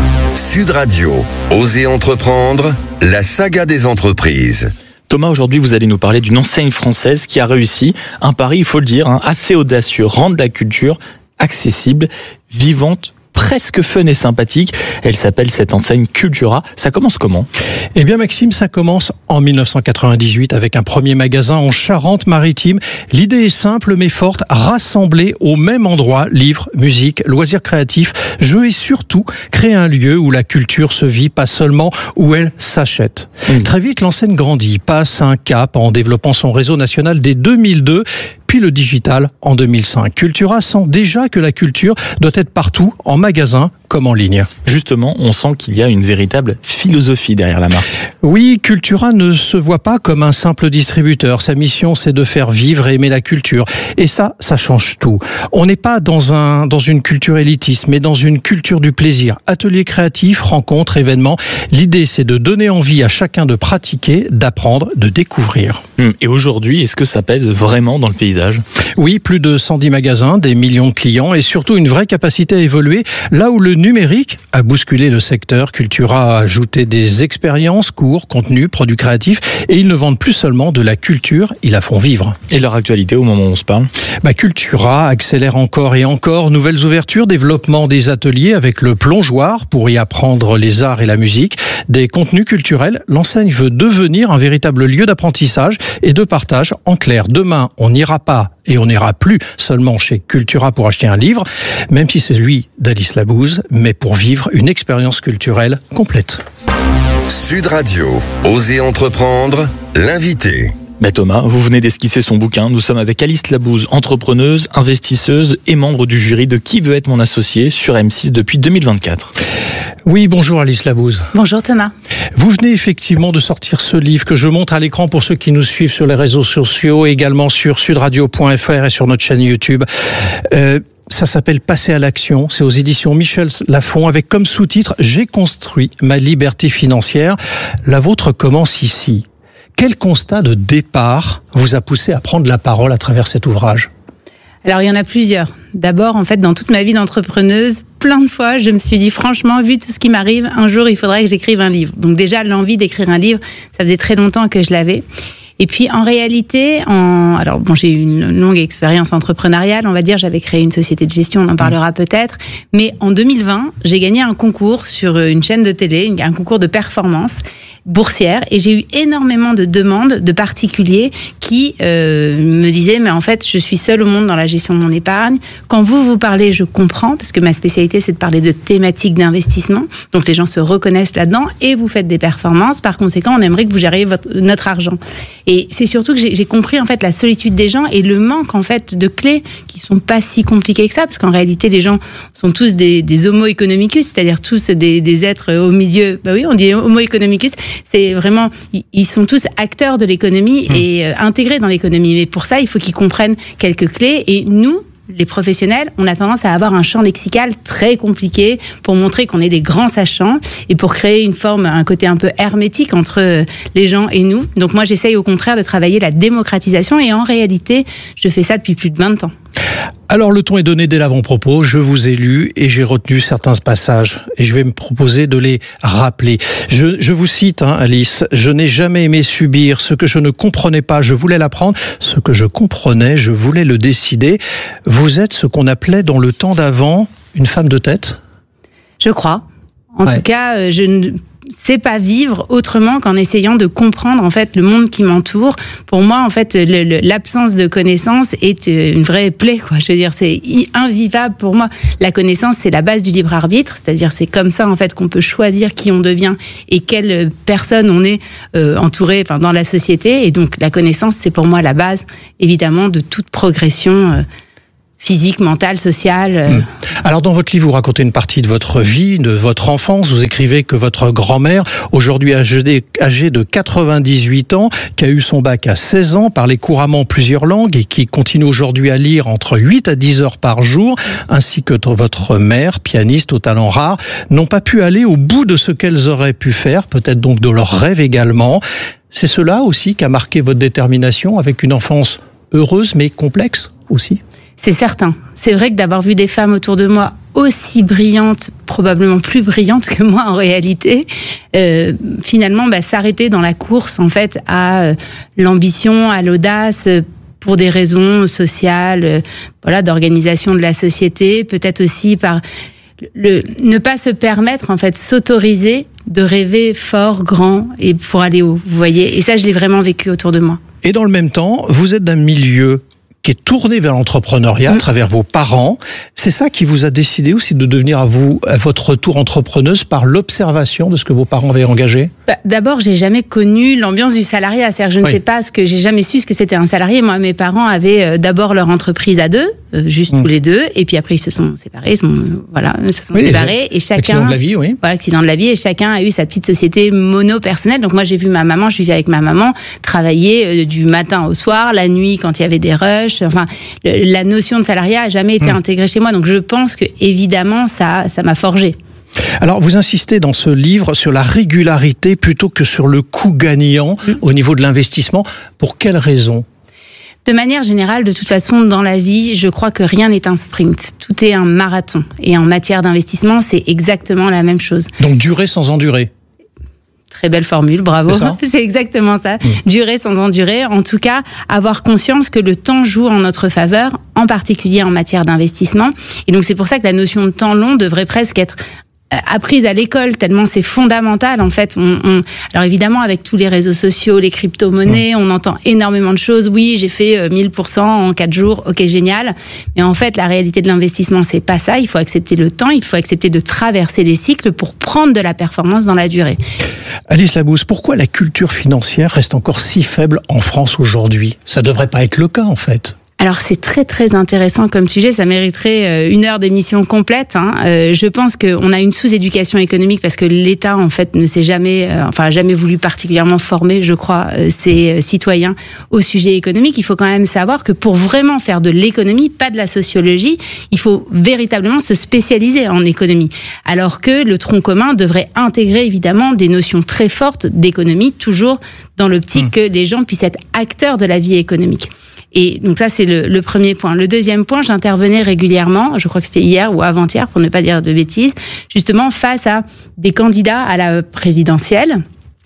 Speaker 3: Sud Radio, Osez entreprendre, la saga des entreprises.
Speaker 2: Thomas, aujourd'hui, vous allez nous parler d'une enseigne française qui a réussi un pari, il faut le dire, hein, assez audacieux, rendre la culture accessible, vivante, presque fun et sympathique. Elle s'appelle cette enseigne Cultura. Ça commence comment?
Speaker 23: Eh bien Maxime, ça commence en mille neuf cent quatre-vingt-dix-huit avec un premier magasin en Charente-Maritime. L'idée est simple mais forte, rassembler au même endroit livres, musique, loisirs créatifs, jeux et surtout créer un lieu où la culture se vit, pas seulement où elle s'achète. Mmh. Très vite, l'enseigne grandit, passe un cap en développant son réseau national dès deux mille deux, puis le digital en deux mille cinq. Cultura sent déjà que la culture doit être partout, en magasin comme en ligne.
Speaker 2: Justement, on sent qu'il y a une véritable philosophie derrière la marque.
Speaker 23: Oui, Cultura ne se voit pas comme un simple distributeur. Sa mission, c'est de faire vivre et aimer la culture. Et ça, ça change tout. On n'est pas dans un, dans une culture élitiste, mais dans une culture du plaisir. Ateliers créatifs, rencontres, événements. L'idée, c'est de donner envie à chacun de pratiquer, d'apprendre, de découvrir.
Speaker 2: Et aujourd'hui, est-ce que ça pèse vraiment dans le paysage?
Speaker 23: Oui, plus de cent dix magasins, des millions de clients et surtout une vraie capacité à évoluer. Là où le numérique a bousculé le secteur, Cultura a ajouté des expériences, cours, contenus, produits créatifs et ils ne vendent plus seulement de la culture, ils la font vivre.
Speaker 2: Et leur actualité au moment où on se parle?
Speaker 23: Bah, Cultura accélère encore et encore, nouvelles ouvertures, développement des ateliers avec le plongeoir pour y apprendre les arts et la musique, des contenus culturels. L'enseigne veut devenir un véritable lieu d'apprentissage et de partage. En clair, demain, on n'ira pas et on n'ira plus seulement chez Cultura pour acheter un livre, même si c'est celui d'Alice Labouze, mais pour vivre une expérience culturelle complète.
Speaker 3: Sud Radio, Osez entreprendre, l'invité.
Speaker 2: Ben Thomas, vous venez d'esquisser son bouquin. Nous sommes avec Alice Labouze, entrepreneuse, investisseuse et membre du jury de Qui veut être mon associé sur M six depuis deux mille vingt-quatre.
Speaker 23: Oui, bonjour Alice Labouze.
Speaker 24: Bonjour Thomas.
Speaker 23: Vous venez effectivement de sortir ce livre que je montre à l'écran pour ceux qui nous suivent sur les réseaux sociaux, également sur sud radio point f r et sur notre chaîne YouTube. Euh, Ça s'appelle Passer à l'action. C'est aux éditions Michel Lafon avec comme sous-titre « J'ai construit ma liberté financière ». La vôtre commence ici. Quel constat de départ vous a poussé à prendre la parole à travers cet ouvrage ?
Speaker 24: Alors, il y en a plusieurs. D'abord, en fait, dans toute ma vie d'entrepreneuse, plein de fois, je me suis dit, franchement, vu tout ce qui m'arrive, un jour, il faudrait que j'écrive un livre. Donc déjà, l'envie d'écrire un livre, ça faisait très longtemps que je l'avais. Et puis, en réalité, en... alors bon, j'ai eu une longue expérience entrepreneuriale, on va dire. J'avais créé une société de gestion, on en parlera peut-être. Mais en deux mille vingt, j'ai gagné un concours sur une chaîne de télé, un concours de performance boursière, et j'ai eu énormément de demandes de particuliers qui euh, me disaient, mais en fait, je suis seule au monde dans la gestion de mon épargne. Quand vous, vous parlez, je comprends, parce que ma spécialité, c'est de parler de thématiques d'investissement. Donc, les gens se reconnaissent là-dedans, et vous faites des performances. Par conséquent, on aimerait que vous gériez votre, notre argent. Et c'est surtout que j'ai, j'ai compris, en fait, la solitude des gens et le manque, en fait, de clés qui sont pas si compliquées que ça, parce qu'en réalité, les gens sont tous des, des homo economicus, c'est-à-dire tous des, des êtres au milieu. Bah oui, on dit homo economicus. C'est vraiment, ils sont tous acteurs de l'économie et euh, intégrés dans l'économie. Mais pour ça, il faut qu'ils comprennent quelques clés. Et nous, les professionnels, on a tendance à avoir un champ lexical très compliqué pour montrer qu'on est des grands sachants et pour créer une forme, un côté un peu hermétique entre les gens et nous. Donc moi, j'essaye au contraire de travailler la démocratisation et en réalité, je fais ça depuis plus de vingt ans.
Speaker 23: Alors le ton est donné dès l'avant-propos, je vous ai lu et j'ai retenu certains passages et je vais me proposer de les rappeler. Je, je vous cite, hein, Alice, « Je n'ai jamais aimé subir, ce que je ne comprenais pas, je voulais l'apprendre, ce que je comprenais, je voulais le décider ». Vous êtes ce qu'on appelait dans le temps d'avant une femme de tête ?
Speaker 24: Je crois. En
Speaker 23: ouais.
Speaker 24: tout cas, je ne sais pas vivre autrement qu'en essayant de comprendre en fait le monde qui m'entoure. Pour moi, en fait, le, le, l'absence de connaissance est une vraie plaie, quoi. Je veux dire, c'est invivable pour moi. La connaissance, c'est la base du libre arbitre, c'est-à-dire c'est comme ça en fait qu'on peut choisir qui on devient et quelle personne on est euh, entouré, enfin dans la société. Et donc la connaissance, c'est pour moi la base, évidemment, de toute progression. Euh, physique, mentale, sociale.
Speaker 23: Mmh. Alors dans votre livre, vous racontez une partie de votre vie, de votre enfance. Vous écrivez que votre grand-mère, aujourd'hui âgée, âgée de quatre-vingt-dix-huit ans, qui a eu son bac à seize ans, parlait couramment plusieurs langues et qui continue aujourd'hui à lire entre huit à dix heures par jour, ainsi que votre mère, pianiste au talent rare, n'ont pas pu aller au bout de ce qu'elles auraient pu faire, peut-être donc de leurs rêves également. C'est cela aussi qui a marqué votre détermination avec une enfance heureuse mais complexe aussi ?
Speaker 24: C'est certain. C'est vrai que d'avoir vu des femmes autour de moi aussi brillantes, probablement plus brillantes que moi en réalité, euh, finalement, bah, s'arrêter dans la course en fait à euh, l'ambition, à l'audace, euh, pour des raisons sociales, euh, voilà, d'organisation de la société, peut-être aussi par le ne pas se permettre en fait s'autoriser de rêver fort, grand et pour aller haut. Vous voyez, et ça, je l'ai vraiment vécu autour de moi.
Speaker 23: Et dans le même temps, vous êtes d'un milieu qui est tourné vers l'entrepreneuriat mmh. à travers vos parents. C'est ça qui vous a décidé aussi de devenir à vous, à votre tour entrepreneuse par l'observation de ce que vos parents avaient engagé ?
Speaker 24: Bah, d'abord, j'ai jamais connu l'ambiance du salariat. C'est-à-dire, je ne oui. sais pas ce que j'ai jamais su ce que c'était un salarié. Moi, mes parents avaient euh, d'abord leur entreprise à deux, euh, juste mmh. tous les deux, et puis après ils se sont séparés. Ils sont, euh, voilà, ils se sont oui, séparés et chacun.
Speaker 23: Accident de la vie, oui.
Speaker 24: Voilà, accident de la vie, et chacun a eu sa petite société mono-personnelle. Donc moi, j'ai vu ma maman, je vivais avec ma maman travailler euh, du matin au soir, la nuit quand il y avait des rushs. Enfin, le, la notion de salariat a jamais été mmh. intégrée chez moi. Donc je pense que évidemment, ça, ça m'a forgé.
Speaker 23: Alors, vous insistez dans ce livre sur la régularité plutôt que sur le coût gagnant mmh. au niveau de l'investissement. Pour quelles raisons ?
Speaker 24: De manière générale, de toute façon, dans la vie, je crois que rien n'est un sprint. Tout est un marathon. Et en matière d'investissement, c'est exactement la même chose.
Speaker 23: Donc, durer sans endurer.
Speaker 24: Très belle formule, bravo. C'est, c'est exactement ça. Mmh. Durer sans endurer. En tout cas, avoir conscience que le temps joue en notre faveur, en particulier en matière d'investissement. Et donc, c'est pour ça que la notion de temps long devrait presque être apprise à l'école, tellement c'est fondamental en fait. On, on... Alors évidemment, avec tous les réseaux sociaux, les crypto-monnaies, mmh. on entend énormément de choses. Oui, j'ai fait mille pour cent en quatre jours, ok, génial. Mais en fait, la réalité de l'investissement, c'est pas ça. Il faut accepter le temps, il faut accepter de traverser les cycles pour prendre de la performance dans la durée.
Speaker 23: Alice Labousse, pourquoi la culture financière reste encore si faible en France aujourd'hui ? Ça devrait pas être le cas en fait.
Speaker 24: Alors c'est très très intéressant comme sujet, ça mériterait une heure d'émission complète. Hein. Euh, je pense qu'on a une sous-éducation économique parce que l'État en fait ne s'est jamais, euh, enfin jamais voulu particulièrement former, je crois, euh, ses citoyens au sujet économique. Il faut quand même savoir que pour vraiment faire de l'économie, pas de la sociologie, il faut véritablement se spécialiser en économie. Alors que le tronc commun devrait intégrer évidemment des notions très fortes d'économie, toujours dans l'optique mmh. que les gens puissent être acteurs de la vie économique. Et donc ça, c'est le, le premier point. Le deuxième point, j'intervenais régulièrement, je crois que c'était hier ou avant-hier, pour ne pas dire de bêtises, justement face à des candidats à la présidentielle.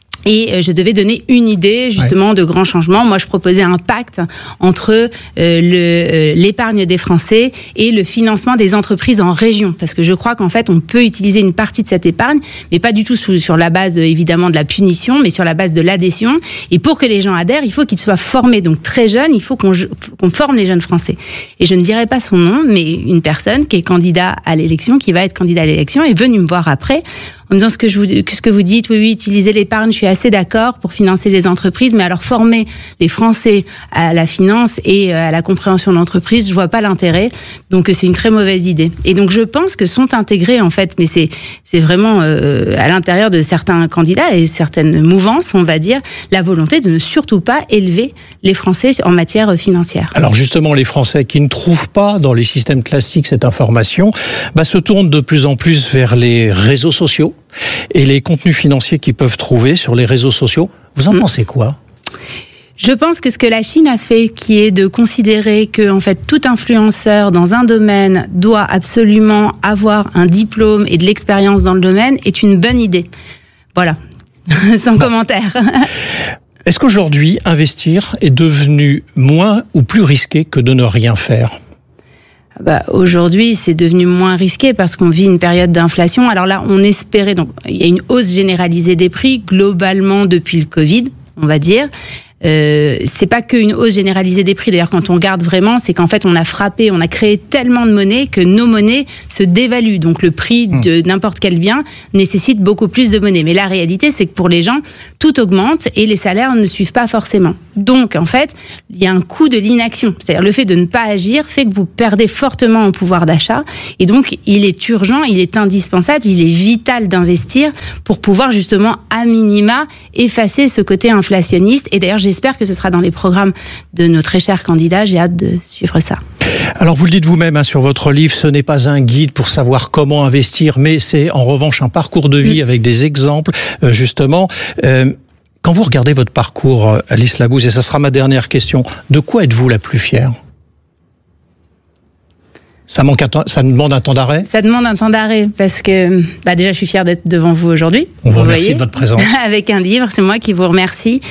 Speaker 24: Et je devais donner une idée, justement, ouais. de grands changements. Moi, je proposais un pacte entre euh, le, euh, l'épargne des Français et le financement des entreprises en région. Parce que je crois qu'en fait, on peut utiliser une partie de cette épargne, mais pas du tout sous, sur la base, évidemment, de la punition, mais sur la base de l'adhésion. Et pour que les gens adhèrent, il faut qu'ils soient formés. Donc, très jeunes, il faut qu'on, qu'on forme les jeunes Français. Et je ne dirai pas son nom, mais une personne qui est candidat à l'élection, qui va être candidat à l'élection, est venue me voir après en me disant ce que, je vous, ce que vous dites, oui, oui, utiliser l'épargne, je suis assez d'accord pour financer les entreprises, mais alors former les Français à la finance et à la compréhension de l'entreprise, je vois pas l'intérêt. Donc c'est une très mauvaise idée. Et donc je pense que sont intégrés en fait, mais c'est c'est vraiment euh, à l'intérieur de certains candidats et certaines mouvances, on va dire, la volonté de ne surtout pas élever les Français en matière financière.
Speaker 23: Alors justement, les Français qui ne trouvent pas dans les systèmes classiques cette information, bah, se tournent de plus en plus vers les réseaux sociaux et les contenus financiers qu'ils peuvent trouver sur les réseaux sociaux. Vous en mmh. pensez quoi ?
Speaker 24: Je pense que ce que la Chine a fait, qui est de considérer que, en fait, tout influenceur dans un domaine doit absolument avoir un diplôme et de l'expérience dans le domaine, est une bonne idée. Voilà. Sans commentaire.
Speaker 23: Est-ce qu'aujourd'hui, investir est devenu moins ou plus risqué que de ne rien faire ?
Speaker 24: Bah, aujourd'hui, c'est devenu moins risqué parce qu'on vit une période d'inflation. Alors là, on espérait, donc, il y a une hausse généralisée des prix, globalement, depuis le Covid, on va dire. Euh, c'est pas qu'une hausse généralisée des prix. D'ailleurs, quand on regarde vraiment, c'est qu'en fait, on a frappé, on a créé tellement de monnaies que nos monnaies se dévaluent. Donc, le prix de n'importe quel bien nécessite beaucoup plus de monnaie. Mais la réalité, c'est que pour les gens, tout augmente et les salaires ne suivent pas forcément. Donc, en fait, il y a un coût de l'inaction. C'est-à-dire, le fait de ne pas agir fait que vous perdez fortement en pouvoir d'achat. Et donc, il est urgent, il est indispensable, il est vital d'investir pour pouvoir justement, à minima, effacer ce côté inflationniste. Et d'ailleurs, j'espère que ce sera dans les programmes de nos très chers candidats. J'ai hâte de suivre ça.
Speaker 23: Alors, vous le dites vous-même hein, sur votre livre, ce n'est pas un guide pour savoir comment investir, mais c'est en revanche un parcours de vie mmh. avec des exemples, euh, justement. Euh, quand vous regardez votre parcours, Alice Labouze, et ça sera ma dernière question, de quoi êtes-vous la plus fière ? Ça, manque un temps, ça demande un temps d'arrêt ?
Speaker 24: Ça demande un temps d'arrêt parce que bah déjà, je suis fière d'être devant vous aujourd'hui.
Speaker 23: On vous, vous remercie
Speaker 24: voyez,
Speaker 23: de votre présence.
Speaker 24: Avec un livre, c'est moi qui vous remercie.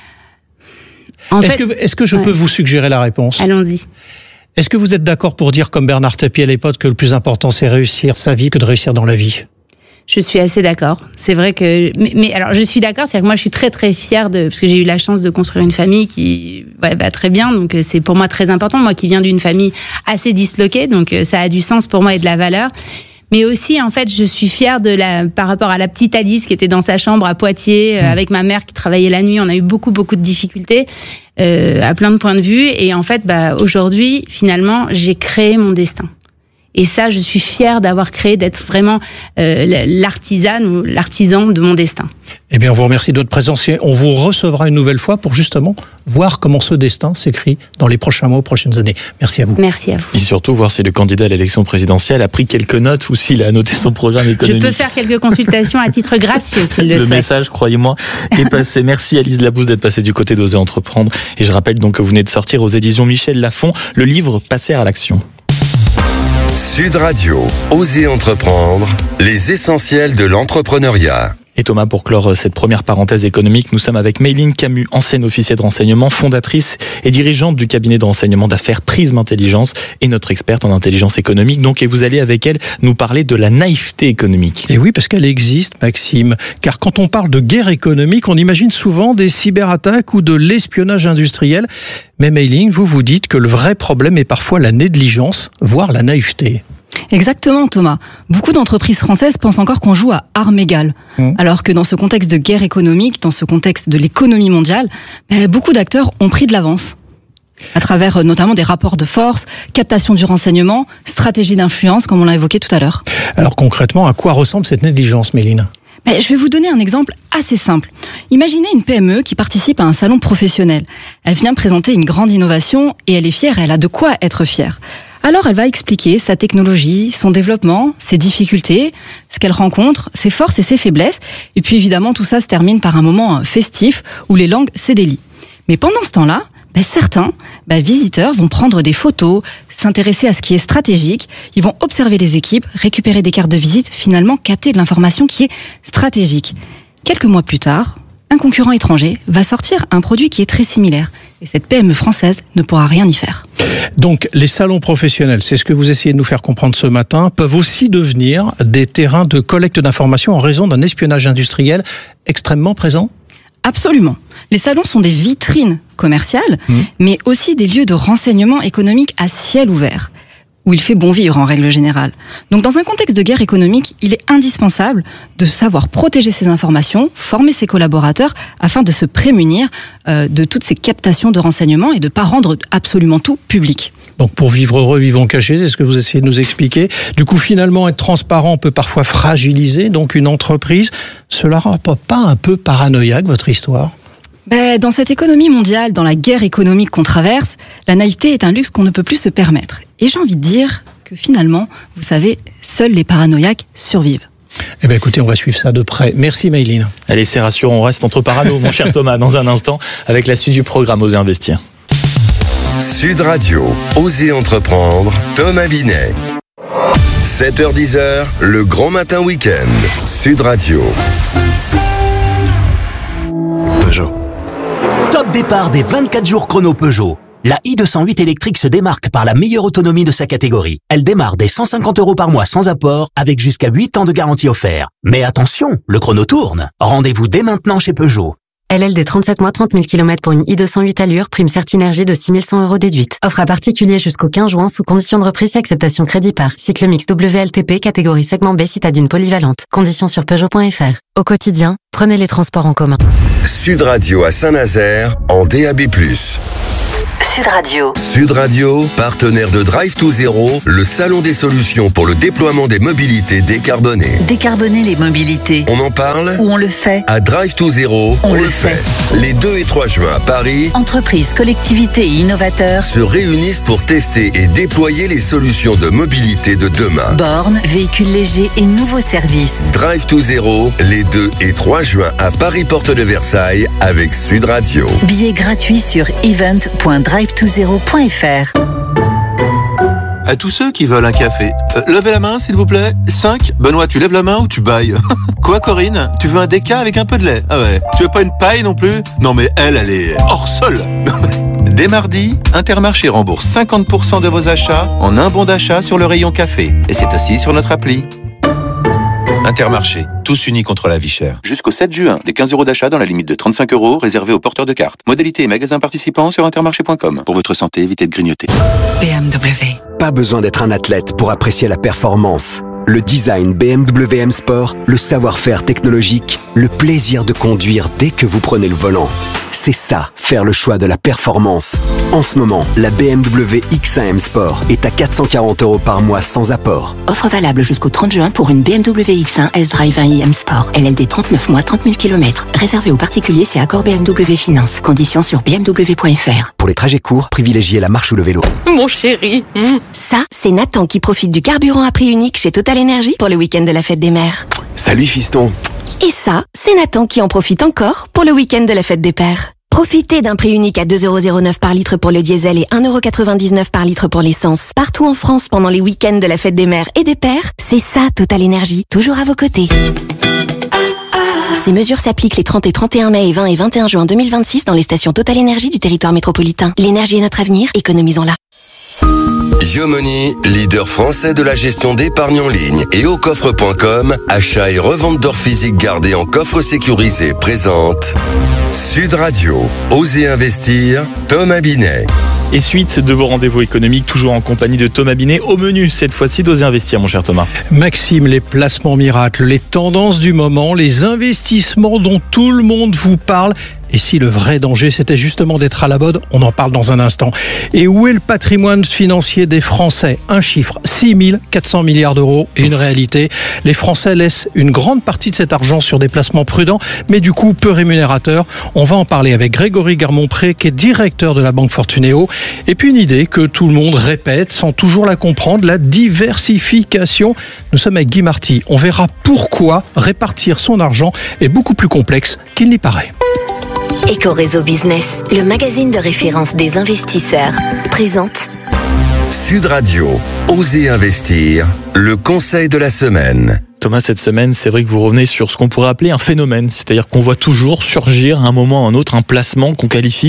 Speaker 23: En est-ce, fait, que, est-ce que je ouais. peux vous suggérer la réponse ?
Speaker 24: Allons-y.
Speaker 23: Est-ce que vous êtes d'accord pour dire, comme Bernard Tapie à l'époque, que le plus important, c'est réussir sa vie que de réussir dans la vie ?
Speaker 24: Je suis assez d'accord. C'est vrai que, mais, mais alors je suis d'accord, c'est-à-dire que moi je suis très très fière de, parce que j'ai eu la chance de construire une famille qui ouais, va très bien, donc c'est pour moi très important. Moi qui viens d'une famille assez disloquée, donc ça a du sens pour moi et de la valeur. Mais aussi, en fait, je suis fière de la, par rapport à la petite Alice qui était dans sa chambre à Poitiers, mmh. avec ma mère qui travaillait la nuit. On a eu beaucoup, beaucoup de difficultés, euh, à plein de points de vue. Et en fait, bah, aujourd'hui, finalement, j'ai créé mon destin. Et ça, je suis fière d'avoir créé, d'être vraiment euh, l'artisane ou l'artisan de mon destin.
Speaker 23: Eh bien, on vous remercie de votre présence et on vous recevra une nouvelle fois pour justement voir comment ce destin s'écrit dans les prochains mois, prochaines années. Merci à vous.
Speaker 24: Merci à vous.
Speaker 2: Et surtout, voir si le candidat à l'élection présidentielle a pris quelques notes ou s'il a annoté son programme économique.
Speaker 24: Je peux faire quelques consultations à titre gratuit s'il le, le souhaite.
Speaker 2: Le message, croyez-moi, est passé. Merci Alice Labouze d'être passée du côté d'Oser Entreprendre. Et je rappelle donc que vous venez de sortir aux éditions Michel Lafon le livre Passer à l'action.
Speaker 3: Sud Radio, Oser Entreprendre, les essentiels de l'entrepreneuriat.
Speaker 2: Et Thomas, pour clore cette première parenthèse économique, nous sommes avec Mayline Camus, ancienne officier de renseignement, fondatrice et dirigeante du cabinet de renseignement d'affaires Prisme Intelligence et notre experte en intelligence économique. Donc, et vous allez avec elle nous parler de la naïveté économique.
Speaker 23: Et oui, parce qu'elle existe, Maxime. Car quand on parle de guerre économique, on imagine souvent des cyberattaques ou de l'espionnage industriel. Mais Mayline, vous vous dites que le vrai problème est parfois la négligence, voire la naïveté.
Speaker 5: Exactement, Thomas. Beaucoup d'entreprises françaises pensent encore qu'on joue à armes égales. Mmh. Alors que dans ce contexte de guerre économique, dans ce contexte de l'économie mondiale, ben, beaucoup d'acteurs ont pris de l'avance. À travers notamment des rapports de force, captation du renseignement, stratégie d'influence, comme on l'a évoqué tout à l'heure.
Speaker 23: Alors concrètement, à quoi ressemble cette négligence, Mayline ?
Speaker 5: Ben, je vais vous donner un exemple assez simple. Imaginez une P M E qui participe à un salon professionnel. Elle vient présenter une grande innovation et elle est fière, elle a de quoi être fière. Alors elle va expliquer sa technologie, son développement, ses difficultés, ce qu'elle rencontre, ses forces et ses faiblesses. Et puis évidemment, tout ça se termine par un moment festif où les langues se délient. Mais pendant ce temps-là, ben, certains ben, visiteurs vont prendre des photos, s'intéresser à ce qui est stratégique, ils vont observer les équipes, récupérer des cartes de visite, finalement capter de l'information qui est stratégique. Quelques mois plus tard, un concurrent étranger va sortir un produit qui est très similaire. Et cette P M E française ne pourra rien y faire.
Speaker 23: Donc, les salons professionnels, c'est ce que vous essayez de nous faire comprendre ce matin, peuvent aussi devenir des terrains de collecte d'informations en raison d'un espionnage industriel extrêmement présent ?
Speaker 5: Absolument. Les salons sont des vitrines commerciales, mmh. mais aussi des lieux de renseignement économique à ciel ouvert. où il fait bon vivre en règle générale. Donc dans un contexte de guerre économique, il est indispensable de savoir protéger ses informations, former ses collaborateurs afin de se prémunir euh, de toutes ces captations de renseignements et de ne pas rendre absolument tout public.
Speaker 23: Donc pour vivre heureux, vivons cachés, c'est ce que vous essayez de nous expliquer. Du coup, finalement, être transparent peut parfois fragiliser donc une entreprise. Cela rend pas un peu paranoïaque, votre histoire ?
Speaker 5: Ben, dans cette économie mondiale, dans la guerre économique qu'on traverse, la naïveté est un luxe qu'on ne peut plus se permettre. Et j'ai envie de dire que finalement, vous savez, seuls les paranoïaques survivent.
Speaker 23: Eh bien écoutez, on va suivre ça de près. Merci Maïline.
Speaker 2: Allez, c'est rassurant, on reste entre parano, mon cher Thomas, dans un instant, avec la suite du programme Osez Investir.
Speaker 3: Sud Radio, Osez Entreprendre, Thomas Binet. sept heures dix, le grand matin week-end. Sud Radio.
Speaker 21: Peugeot. Top départ des vingt-quatre jours chrono Peugeot. La i deux cent huit électrique se démarque par la meilleure autonomie de sa catégorie. Elle démarre dès cent cinquante euros par mois sans apport, avec jusqu'à huit ans de garantie offerte. Mais attention, le chrono tourne. Rendez-vous dès maintenant chez Peugeot.
Speaker 7: L L D trente-sept mois, trente mille kilomètres pour une i deux cent huit allure, prime Certinergie de six mille cent euros déduite. Offre à particulier jusqu'au quinze juin sous condition de reprise et acceptation crédit par. Cycle mix W L T P, catégorie segment B, citadine polyvalente. Conditions sur Peugeot point F R. Au quotidien, prenez les transports en commun.
Speaker 3: Sud Radio à Saint-Nazaire en D A B plus.
Speaker 22: Sud Radio.
Speaker 3: Sud Radio, partenaire de Drive to Zero, le salon des solutions pour le déploiement des mobilités décarbonées.
Speaker 8: Décarboner les mobilités.
Speaker 3: On en parle
Speaker 8: ou on le fait?
Speaker 3: À Drive to Zero,
Speaker 8: on,
Speaker 3: on
Speaker 8: le
Speaker 3: le fait. fait. Les deux et trois juin à Paris,
Speaker 8: entreprises, collectivités et innovateurs
Speaker 3: se réunissent pour tester et déployer les solutions de mobilité de demain.
Speaker 8: Bornes, véhicules légers et nouveaux services.
Speaker 3: Drive to Zero, les deux et trois juin à Paris Porte de Versailles avec Sud Radio.
Speaker 8: Billets gratuits sur event point drive to zero point F R.
Speaker 9: À tous ceux qui veulent un café, euh, levez la main s'il vous plaît. cinq. Benoît, tu lèves la main ou tu bailles? Quoi Corinne? Tu veux un déca avec un peu de lait? Ah ouais. Tu veux pas une paille non plus? Non mais elle, elle est hors sol. Dès mardi, Intermarché rembourse cinquante pour cent de vos achats en un bon d'achat sur le rayon café. Et c'est aussi sur notre appli. Intermarché, tous unis contre la vie chère. Jusqu'au sept juin, des quinze euros d'achat dans la limite de trente-cinq euros réservés aux porteurs de cartes. Modalité et magasins participants sur intermarché point com. Pour votre santé, évitez de grignoter.
Speaker 10: B M W. Pas besoin d'être un athlète pour apprécier la performance. Le design B M W M Sport, le savoir-faire technologique, le plaisir de conduire dès que vous prenez le volant. C'est ça, faire le choix de la performance. En ce moment, la B M W X un M Sport est à quatre cent quarante euros par mois sans apport.
Speaker 25: Offre valable jusqu'au trente juin pour une B M W X un S-Drive un i M Sport. L L D trente-neuf mois, trente mille kilomètres. Réservé aux particuliers, c'est accord B M W Finance. Conditions sur b m w point f r.
Speaker 10: Pour les trajets courts, privilégiez la marche ou le vélo.
Speaker 25: Mon chéri. Mmh.
Speaker 22: Ça, c'est Nathan qui profite du carburant à prix unique chez Total Energy pour le week-end de la fête des mères.
Speaker 10: Salut fiston.
Speaker 22: Et ça, c'est Nathan qui en profite encore pour le week-end de la fête des pères. Profitez d'un prix unique à deux euros zéro neuf par litre pour le diesel et un euro quatre-vingt-dix-neuf par litre pour l'essence. Partout en France pendant les week-ends de la fête des mères et des pères, c'est ça Total Energy, toujours à vos côtés. Ces mesures s'appliquent les trente et trente et un mai et vingt et vingt et un juin deux mille vingt-six dans les stations Total Energy du territoire métropolitain. L'énergie est notre avenir, économisons-la.
Speaker 3: Yomoni, leader français de la gestion d'épargne en ligne, et au coffre point com, achat et revente d'or physique gardé en coffre sécurisé, présente Sud Radio, Osez Investir, Thomas Binet.
Speaker 2: Et suite de vos rendez-vous économiques, toujours en compagnie de Thomas Binet, au menu cette fois-ci d'Osez Investir, mon cher Thomas.
Speaker 23: Maxime, les placements miracles, les tendances du moment, les investissements dont tout le monde vous parle. Et si le vrai danger, c'était justement d'être à la mode, on en parle dans un instant. Et où est le patrimoine financier des Français? Un chiffre, six mille quatre cents milliards d'euros. Et une réalité, les Français laissent une grande partie de cet argent sur des placements prudents, mais du coup peu rémunérateurs. On va en parler avec Grégory Garmont-Pré, qui est directeur de la Banque Fortunéo. Et puis une idée que tout le monde répète sans toujours la comprendre, la diversification. Nous sommes avec Guy Marty. On verra pourquoi répartir son argent est beaucoup plus complexe qu'il n'y paraît.
Speaker 22: Éco-Réseau Business, le magazine de référence des investisseurs, présente
Speaker 3: Sud Radio, Osez Investir, le conseil de la semaine.
Speaker 2: Thomas, cette semaine, c'est vrai que vous revenez sur ce qu'on pourrait appeler un phénomène, c'est-à-dire qu'on voit toujours surgir à un moment ou à un autre un placement qu'on qualifie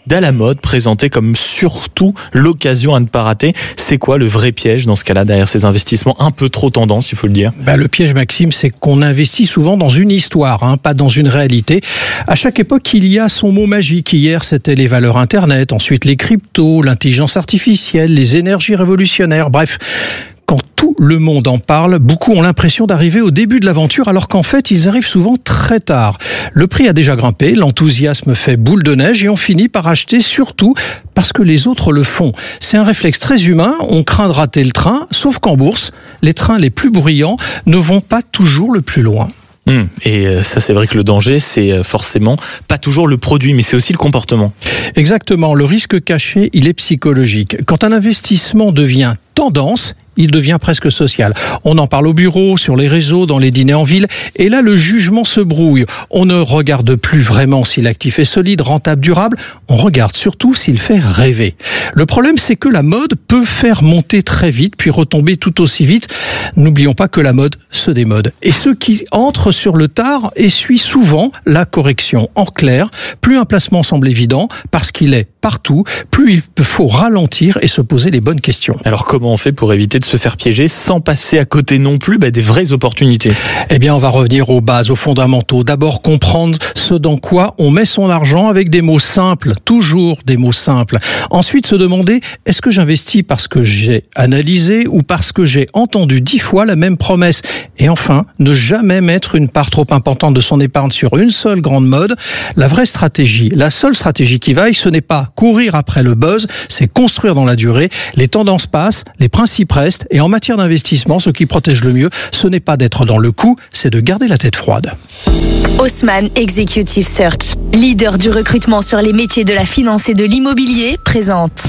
Speaker 2: d'Alamode, présenté comme surtout l'occasion à ne pas rater. C'est quoi le vrai piège dans ce cas-là, derrière ces investissements un peu trop tendance, il faut le dire?
Speaker 23: Bah, le piège, Maxime, c'est qu'on investit souvent dans une histoire, hein, pas dans une réalité. À chaque époque, il y a son mot magique. Hier, c'était les valeurs Internet, ensuite les cryptos, l'intelligence artificielle, les énergies révolutionnaires, bref... Quand tout le monde en parle, beaucoup ont l'impression d'arriver au début de l'aventure, alors qu'en fait, ils arrivent souvent très tard. Le prix a déjà grimpé, l'enthousiasme fait boule de neige et on finit par acheter surtout parce que les autres le font. C'est un réflexe très humain, on craint de rater le train, sauf qu'en bourse, les trains les plus bruyants ne vont pas toujours le plus loin.
Speaker 2: Mmh. Et ça, c'est vrai que le danger, c'est forcément pas toujours le produit, mais c'est aussi le comportement.
Speaker 23: Exactement. Le risque caché, il est psychologique. Quand un investissement devient tendance, il devient presque social. On en parle au bureau, sur les réseaux, dans les dîners en ville. Et là, le jugement se brouille. On ne regarde plus vraiment si l'actif est solide, rentable, durable. On regarde surtout s'il fait rêver. Le problème, c'est que la mode peut faire monter très vite, puis retomber tout aussi vite. N'oublions pas que la mode se démode. Et ceux qui entrent sur le tard essuient souvent la correction. En clair, plus un placement semble évident, parce qu'il est partout, plus il faut ralentir et se poser les bonnes questions.
Speaker 2: Alors comment on fait pour éviter de se faire piéger sans passer à côté non plus bah, des vraies opportunités?
Speaker 23: Eh bien, on va revenir aux bases, aux fondamentaux. D'abord, comprendre ce dans quoi on met son argent avec des mots simples, toujours des mots simples. Ensuite, se demander, est-ce que j'investis parce que j'ai analysé ou parce que j'ai entendu dix fois la même promesse? Et enfin, ne jamais mettre une part trop importante de son épargne sur une seule grande mode. La vraie stratégie, la seule stratégie qui vaille, ce n'est pas courir après le buzz, c'est construire dans la durée. Les tendances passent, les principes restent, et en matière d'investissement, ce qui protège le mieux, ce n'est pas d'être dans le coup, c'est de garder la tête froide.
Speaker 11: Haussmann Executive Search, leader du recrutement sur les métiers de la finance et de l'immobilier, présente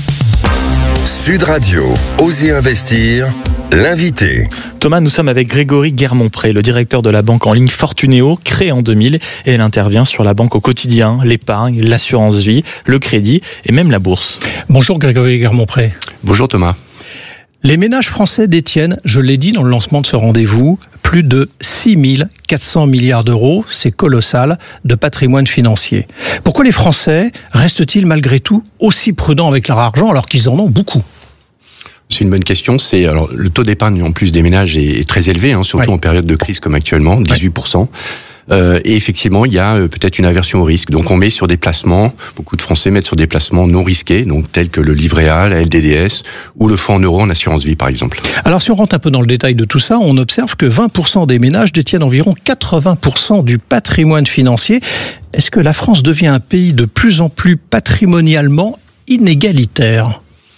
Speaker 3: Sud Radio, Osez investir, l'invité.
Speaker 2: Thomas, nous sommes avec Grégory Guermont-Pré, le directeur de la banque en ligne Fortunéo, créée en deux mille, et elle intervient sur la banque au quotidien, l'épargne, l'assurance vie, le crédit et même la bourse.
Speaker 23: Bonjour Grégory Guermont-Pré.
Speaker 9: Bonjour Thomas.
Speaker 23: Les ménages français détiennent, je l'ai dit dans le lancement de ce rendez-vous, plus de six mille quatre cents milliards d'euros, c'est colossal, de patrimoine financier. Pourquoi les Français restent-ils malgré tout aussi prudents avec leur argent alors qu'ils en ont beaucoup ?
Speaker 9: C'est une bonne question. C'est alors le taux d'épargne en plus des ménages est, est très élevé, hein, surtout ouais. en période de crise comme actuellement, dix-huit pour cent. Ouais. Euh, et effectivement, il y a euh, peut-être une aversion au risque. Donc, on met sur des placements. Beaucoup de Français mettent sur des placements non risqués, donc tels que le livret A, la L D D S ou le fonds en euros en assurance vie, par exemple.
Speaker 23: Alors, si on rentre un peu dans le détail de tout ça, on observe que vingt pour cent des ménages détiennent environ quatre-vingts pour cent du patrimoine financier. Est-ce que la France devient un pays de plus en plus patrimonialement inégalitaire ?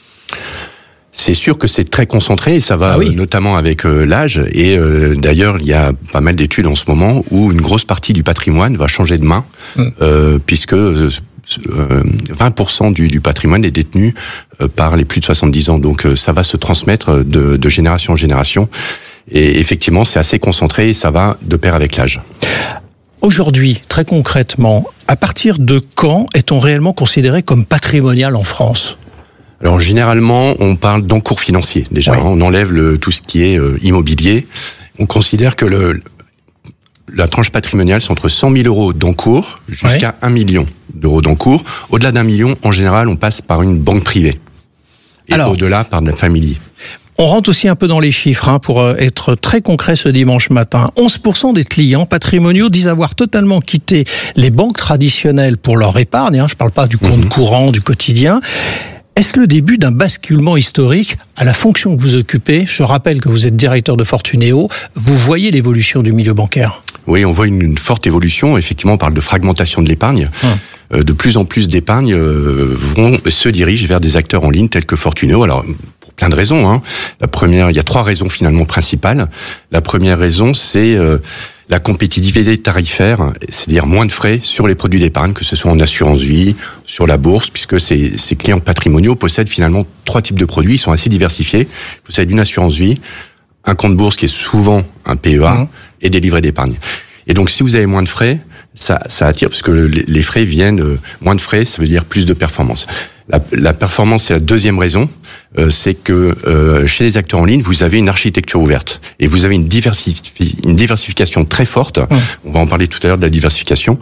Speaker 9: C'est sûr que c'est très concentré et ça va ah oui. euh, notamment avec euh, l'âge. Et euh, d'ailleurs, il y a pas mal d'études en ce moment où une grosse partie du patrimoine va changer de main, mmh. euh, puisque euh, vingt pour cent du, du patrimoine est détenu euh, par les plus de soixante-dix ans. Donc euh, ça va se transmettre de, de génération en génération. Et effectivement, c'est assez concentré et ça va de pair avec l'âge.
Speaker 23: Aujourd'hui, très concrètement, à partir de quand est-on réellement considéré comme patrimonial en France ?
Speaker 9: Alors généralement, on parle d'encours financier. Déjà, ouais. hein, on enlève le, tout ce qui est euh, immobilier. On considère que le, la tranche patrimoniale, c'est entre cent mille euros d'encours jusqu'à ouais. un million d'euros d'encours. Au-delà d'un million, en général, on passe par une banque privée. Et Alors, au-delà, par de la famille.
Speaker 23: On rentre aussi un peu dans les chiffres hein, pour être très concret ce dimanche matin. onze pour cent des clients patrimoniaux disent avoir totalement quitté les banques traditionnelles pour leur épargne. Hein, je ne parle pas du compte mmh. courant, du quotidien. Est-ce le début d'un basculement historique à la fonction que vous occupez ? Je rappelle que vous êtes directeur de Fortunéo. Vous voyez l'évolution du milieu bancaire ?
Speaker 9: Oui, on voit une, une forte évolution. Effectivement, on parle de fragmentation de l'épargne. Hum. Euh, de plus en plus d'épargne euh, vont se dirigent vers des acteurs en ligne tels que Fortunéo. Alors, pour plein de raisons. Hein. La première, il y a trois raisons finalement principales. La première raison, c'est euh, la compétitivité tarifaire, c'est-à-dire moins de frais sur les produits d'épargne, que ce soit en assurance vie, sur la bourse, puisque ces, ces clients patrimoniaux possèdent finalement trois types de produits, ils sont assez diversifiés. Ils possèdent une assurance vie, un compte bourse qui est souvent un P E A, mmh. et des livrets d'épargne. Et donc, si vous avez moins de frais, ça, ça attire, parce que le, les frais viennent, euh, moins de frais, ça veut dire plus de performance. La, la performance, c'est la deuxième raison, euh, c'est que euh, chez les acteurs en ligne, vous avez une architecture ouverte et vous avez une, diversifi- une diversification très forte. Mmh. On va en parler tout à l'heure de la diversification.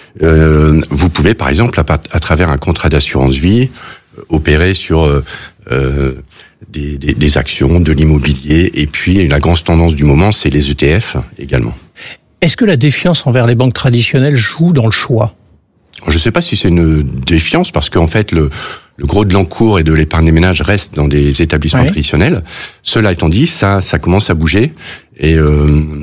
Speaker 12: Euh, vous pouvez, par exemple, à, à travers un contrat d'assurance vie, euh, opérer sur euh, euh, des, des, des actions, de l'immobilier, et puis la grande tendance du moment, c'est les E T F également.
Speaker 23: Est-ce que la défiance envers les banques traditionnelles joue dans le choix ?
Speaker 12: Je ne sais pas si c'est une défiance, parce qu'en fait, le, le gros de l'encours et de l'épargne des ménages reste dans des établissements oui. traditionnels. Cela étant dit, ça, ça commence à bouger. Et euh,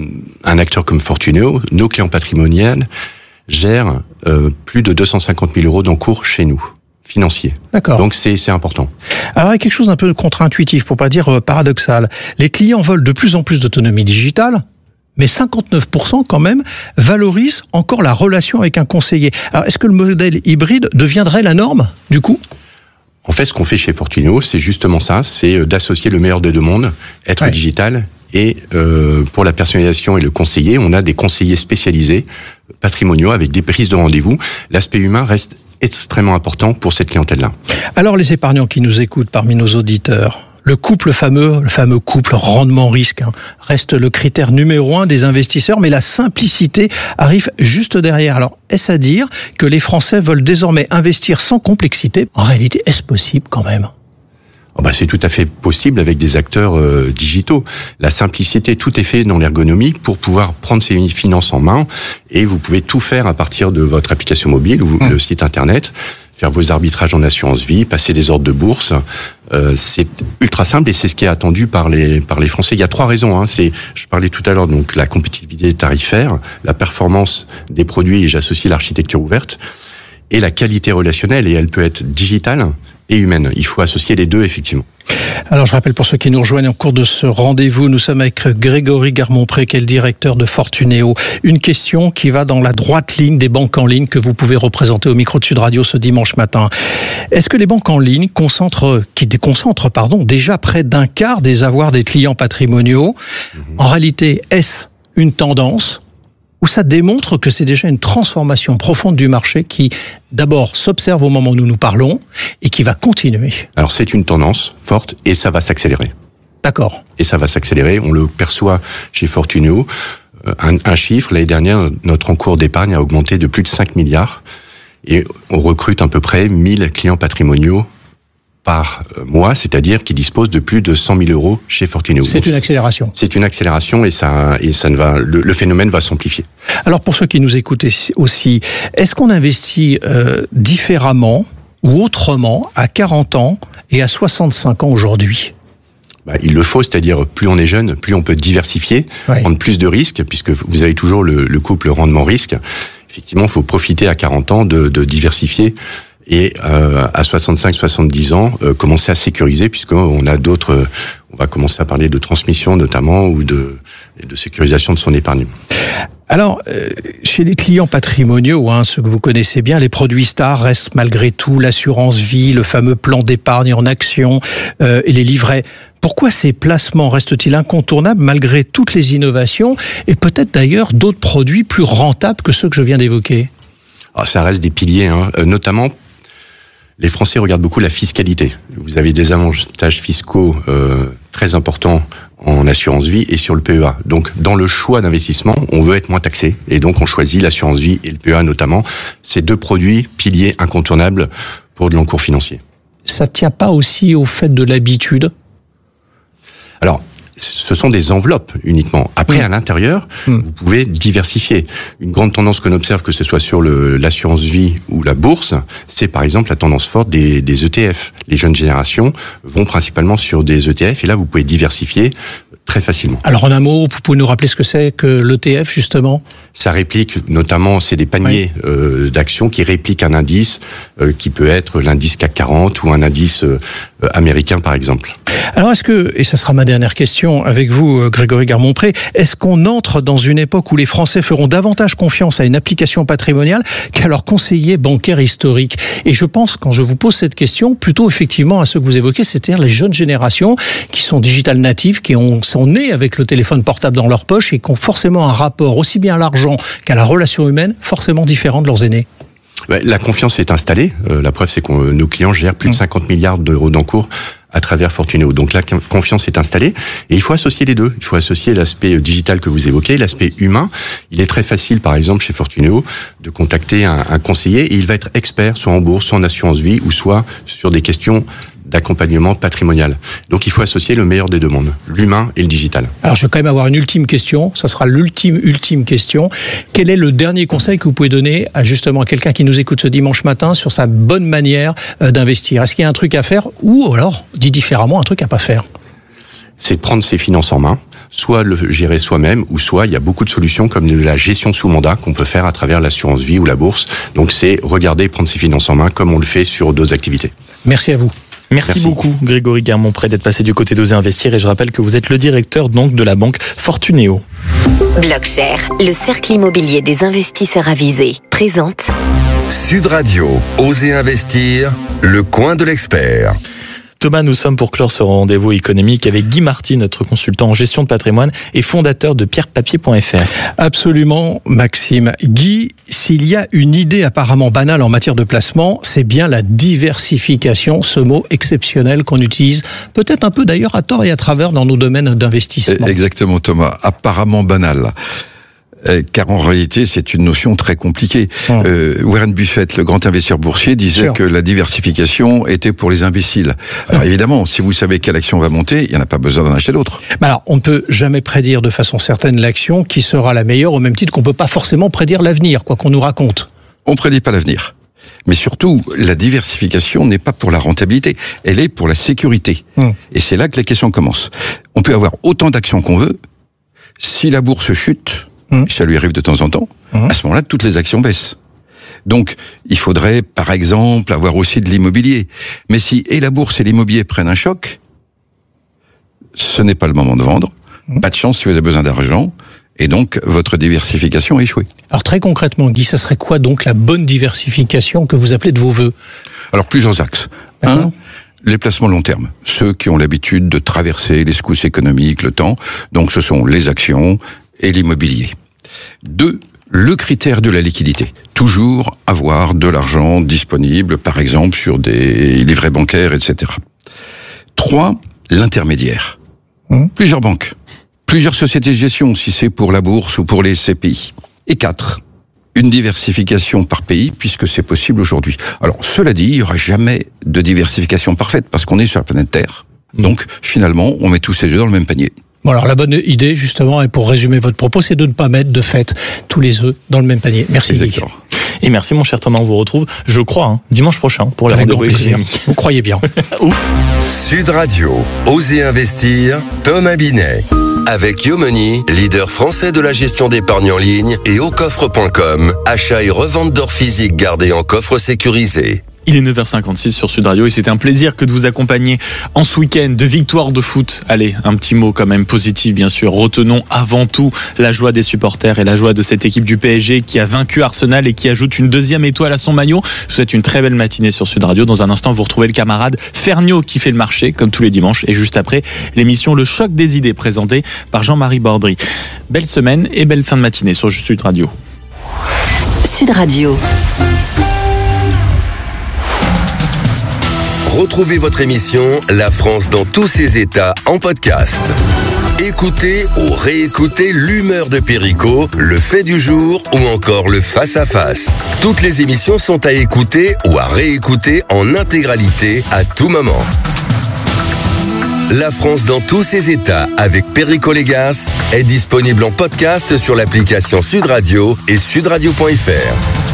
Speaker 12: un acteur comme Fortuneo, nos clients patrimoniaux, gèrent euh, plus de deux cent cinquante mille euros d'encours chez nous, financiers.
Speaker 23: D'accord.
Speaker 12: Donc c'est, c'est important.
Speaker 23: Alors, il y a quelque chose d'un peu contre-intuitif, pour pas dire paradoxal. Les clients veulent de plus en plus d'autonomie digitale, mais cinquante-neuf pour cent quand même valorisent encore la relation avec un conseiller. Alors, est-ce que le modèle hybride deviendrait la norme, du coup ?
Speaker 12: En fait, ce qu'on fait chez Fortuneo, c'est justement ça, c'est d'associer le meilleur des deux mondes, être ouais. digital, et euh, pour la personnalisation et le conseiller, on a des conseillers spécialisés, patrimoniaux, avec des prises de rendez-vous. L'aspect humain reste extrêmement important pour cette clientèle-là.
Speaker 23: Alors, les épargnants qui nous écoutent parmi nos auditeurs, le couple fameux, le fameux couple rendement-risque, hein, reste le critère numéro un des investisseurs, mais la simplicité arrive juste derrière. Alors, est-ce à dire que les Français veulent désormais investir sans complexité ? En réalité, est-ce possible quand même ?
Speaker 12: Oh bah c'est tout à fait possible avec des acteurs euh, digitaux. La simplicité, tout est fait dans l'ergonomie pour pouvoir prendre ses finances en main, et vous pouvez tout faire à partir de votre application mobile ou mmh. le site internet. Faire vos arbitrages en assurance vie, passer des ordres de bourse, euh, c'est ultra simple et c'est ce qui est attendu par les par les Français. Il y a trois raisons. Hein. C'est, je parlais tout à l'heure, donc la compétitivité tarifaire, la performance des produits, et j'associe l'architecture ouverte, et la qualité relationnelle, et elle peut être digitale et humaine. Il faut associer les deux, effectivement.
Speaker 23: Alors, je rappelle pour ceux qui nous rejoignent en cours de ce rendez-vous, nous sommes avec Grégory Garmont-Pré, qui est le directeur de Fortuneo. Une question qui va dans la droite ligne des banques en ligne que vous pouvez représenter au micro de Sud Radio ce dimanche matin. Est-ce que les banques en ligne concentrent, qui déconcentrent, pardon, déjà près d'un quart des avoirs des clients patrimoniaux ? Mmh. En réalité, est-ce une tendance ? Où ça démontre que c'est déjà une transformation profonde du marché qui, d'abord, s'observe au moment où nous nous parlons et qui va continuer.
Speaker 12: Alors, c'est une tendance forte et ça va s'accélérer.
Speaker 23: D'accord.
Speaker 12: Et ça va s'accélérer. On le perçoit chez Fortuneo. Un, un chiffre, l'année dernière, notre encours d'épargne a augmenté de plus de cinq milliards et on recrute à peu près mille clients patrimoniaux par mois, c'est-à-dire qui disposent de plus de cent mille euros chez Fortuneo.
Speaker 23: C'est une accélération.
Speaker 12: C'est une accélération et ça, et ça ne va, le, le phénomène va s'amplifier.
Speaker 23: Alors pour ceux qui nous écoutent aussi, est-ce qu'on investit euh, différemment ou autrement à quarante ans et à soixante-cinq ans aujourd'hui ?
Speaker 12: Bah, il le faut, c'est-à-dire plus on est jeune, plus on peut diversifier, oui. prendre plus de risques, puisque vous avez toujours le, le couple rendement-risque. Effectivement, il faut profiter à quarante ans de, de diversifier. Et euh, à soixante-cinq soixante-dix ans, euh, commencer à sécuriser, puisqu'on a d'autres... Euh, on va commencer à parler de transmission notamment, ou de, de sécurisation de son épargne.
Speaker 23: Alors, euh, chez les clients patrimoniaux, hein, ceux que vous connaissez bien, les produits stars restent malgré tout l'assurance vie, le fameux plan d'épargne en action euh, et les livrets. Pourquoi ces placements restent-ils incontournables malgré toutes les innovations et peut-être d'ailleurs d'autres produits plus rentables que ceux que je viens d'évoquer ?
Speaker 12: Alors, ça reste des piliers, hein, euh, notamment... Les Français regardent beaucoup la fiscalité. Vous avez des avantages fiscaux euh, très importants en assurance vie et sur le P E A. Donc, dans le choix d'investissement, on veut être moins taxé. Et donc, on choisit l'assurance vie et le P E A notamment. Ces deux produits piliers incontournables pour de l'encours financier.
Speaker 23: Ça ne tient pas aussi au fait de l'habitude ?
Speaker 12: Alors, ce sont des enveloppes uniquement. Après, mmh. à l'intérieur, mmh. vous pouvez diversifier. Une grande tendance qu'on observe, que ce soit sur le, l'assurance vie ou la bourse, c'est par exemple la tendance forte des, des E T F. Les jeunes générations vont principalement sur des E T F et là, vous pouvez diversifier très facilement.
Speaker 23: Alors en un mot, vous pouvez nous rappeler ce que c'est que l'E T F justement ?
Speaker 12: Ça réplique, notamment, c'est des paniers oui. euh, d'actions qui répliquent un indice euh, qui peut être l'indice C A C quarante ou un indice euh, américain par exemple.
Speaker 23: Alors est-ce que, et ça sera ma dernière question avec vous Grégory Garmont-Pré, est-ce qu'on entre dans une époque où les Français feront davantage confiance à une application patrimoniale qu'à leur conseiller bancaire historique ? Et je pense, quand je vous pose cette question, plutôt effectivement à ce que vous évoquez, c'est-à-dire les jeunes générations qui sont digital natives, qui ont, sont nées avec le téléphone portable dans leur poche et qui ont forcément un rapport aussi bien à l'argent qu'à la relation humaine forcément différent de leurs aînés.
Speaker 12: La confiance est installée. Euh, la preuve, c'est que nos clients gèrent plus de cinquante milliards d'euros d'encours à travers Fortuneo. Donc la confiance est installée et il faut associer les deux. Il faut associer l'aspect digital que vous évoquez, l'aspect humain. Il est très facile, par exemple, chez Fortuneo, de contacter un, un conseiller et il va être expert soit en bourse, soit en assurance vie ou soit sur des questions d'accompagnement patrimonial. Donc il faut associer le meilleur des deux mondes, l'humain et le digital.
Speaker 23: Alors je vais quand même avoir une ultime question, ça sera l'ultime, ultime question. Quel est le dernier conseil que vous pouvez donner à justement quelqu'un qui nous écoute ce dimanche matin sur sa bonne manière d'investir? Est-ce qu'il y a un truc à faire ou alors, dit différemment, un truc à pas faire?
Speaker 12: C'est prendre ses finances en main, soit le gérer soi-même, ou soit il y a beaucoup de solutions comme de la gestion sous mandat qu'on peut faire à travers l'assurance vie ou la bourse. Donc c'est regarder et prendre ses finances en main comme on le fait sur d'autres activités.
Speaker 23: Merci à vous.
Speaker 2: Merci, Merci beaucoup Grégory Guermont-Pré d'être passé du côté d'Oser Investir et je rappelle que vous êtes le directeur donc de la banque Fortuneo.
Speaker 22: Blockshare, le cercle immobilier des investisseurs avisés, présente
Speaker 3: Sud Radio, Oser Investir, le coin de l'expert.
Speaker 2: Thomas, nous sommes pour clore ce rendez-vous économique avec Guy Marty, notre consultant en gestion de patrimoine et fondateur de pierre papier point f r.
Speaker 23: Absolument, Maxime. Guy, s'il y a une idée apparemment banale en matière de placement, c'est bien la diversification, ce mot exceptionnel qu'on utilise peut-être un peu d'ailleurs à tort et à travers dans nos domaines d'investissement.
Speaker 13: Exactement, Thomas. Apparemment banal. Car en réalité, c'est une notion très compliquée. Hum. Euh, Warren Buffett, le grand investisseur boursier, disait Sûr. que la diversification était pour les imbéciles. Alors hum. évidemment, si vous savez quelle action va monter, il n'y en a pas besoin d'en acheter d'autres.
Speaker 23: Mais alors, on ne peut jamais prédire de façon certaine l'action qui sera la meilleure, au même titre qu'on ne peut pas forcément prédire l'avenir, quoi qu'on nous raconte.
Speaker 13: On ne prédit pas l'avenir. Mais surtout, la diversification n'est pas pour la rentabilité, elle est pour la sécurité. Hum. Et c'est là que la question commence. On peut avoir autant d'actions qu'on veut, si la bourse chute, Mmh. ça lui arrive de temps en temps, mmh. à ce moment-là, toutes les actions baissent. Donc, il faudrait, par exemple, avoir aussi de l'immobilier. Mais si et la bourse et l'immobilier prennent un choc, ce n'est pas le moment de vendre. Mmh. Pas de chance si vous avez besoin d'argent. Et donc, votre diversification a échoué.
Speaker 23: Alors, très concrètement, Guy, ça serait quoi donc la bonne diversification que vous appelez de vos voeux?
Speaker 13: Alors, plusieurs axes. Un, les placements long terme. Ceux qui ont l'habitude de traverser les secousses économiques, le temps. Donc, ce sont les actions et l'immobilier. Deux, le critère de la liquidité. Toujours avoir de l'argent disponible, par exemple, sur des livrets bancaires, et cetera. Trois, l'intermédiaire. Mmh. Plusieurs banques. Plusieurs sociétés de gestion, si c'est pour la bourse ou pour les C P I. Et quatre, une diversification par pays, puisque c'est possible aujourd'hui. Alors, cela dit, il n'y aura jamais de diversification parfaite, parce qu'on est sur la planète Terre. Mmh. Donc, finalement, on met tous ses œufs dans le même panier.
Speaker 23: Bon, alors la bonne idée, justement, et pour résumer votre propos, c'est de ne pas mettre de fait tous les œufs dans le même panier. Merci.
Speaker 2: Exactement. Et merci mon cher Thomas, on vous retrouve, je crois, hein, dimanche prochain pour la rendez-vous économique.
Speaker 23: Vous croyez bien.
Speaker 2: Ouf.
Speaker 3: Sud Radio, Osez investir, Thomas Binet. Avec Yomoni, leader français de la gestion d'épargne en ligne, et au coffre point com, achat et revente d'or physique gardé en coffre sécurisé.
Speaker 2: Il est neuf heures cinquante-six sur Sud Radio et c'était un plaisir que de vous accompagner en ce week-end de victoire de foot. Allez, un petit mot quand même positif, bien sûr. Retenons avant tout la joie des supporters et la joie de cette équipe du P S G qui a vaincu Arsenal et qui ajoute une deuxième étoile à son maillot. Je vous souhaite une très belle matinée sur Sud Radio. Dans un instant, vous retrouvez le camarade Ferniaud qui fait le marché, comme tous les dimanches. Et juste après, l'émission Le Choc des idées présentée par Jean-Marie Bordry. Belle semaine et belle fin de matinée sur Sud Radio.
Speaker 22: Sud Radio.
Speaker 3: Retrouvez votre émission La France dans tous ses états en podcast. Écoutez ou réécoutez l'humeur de Perico, le fait du jour ou encore le face-à-face. Toutes les émissions sont à écouter ou à réécouter en intégralité à tout moment. La France dans tous ses états avec Perico Légas est disponible en podcast sur l'application Sud Radio et sudradio point f r.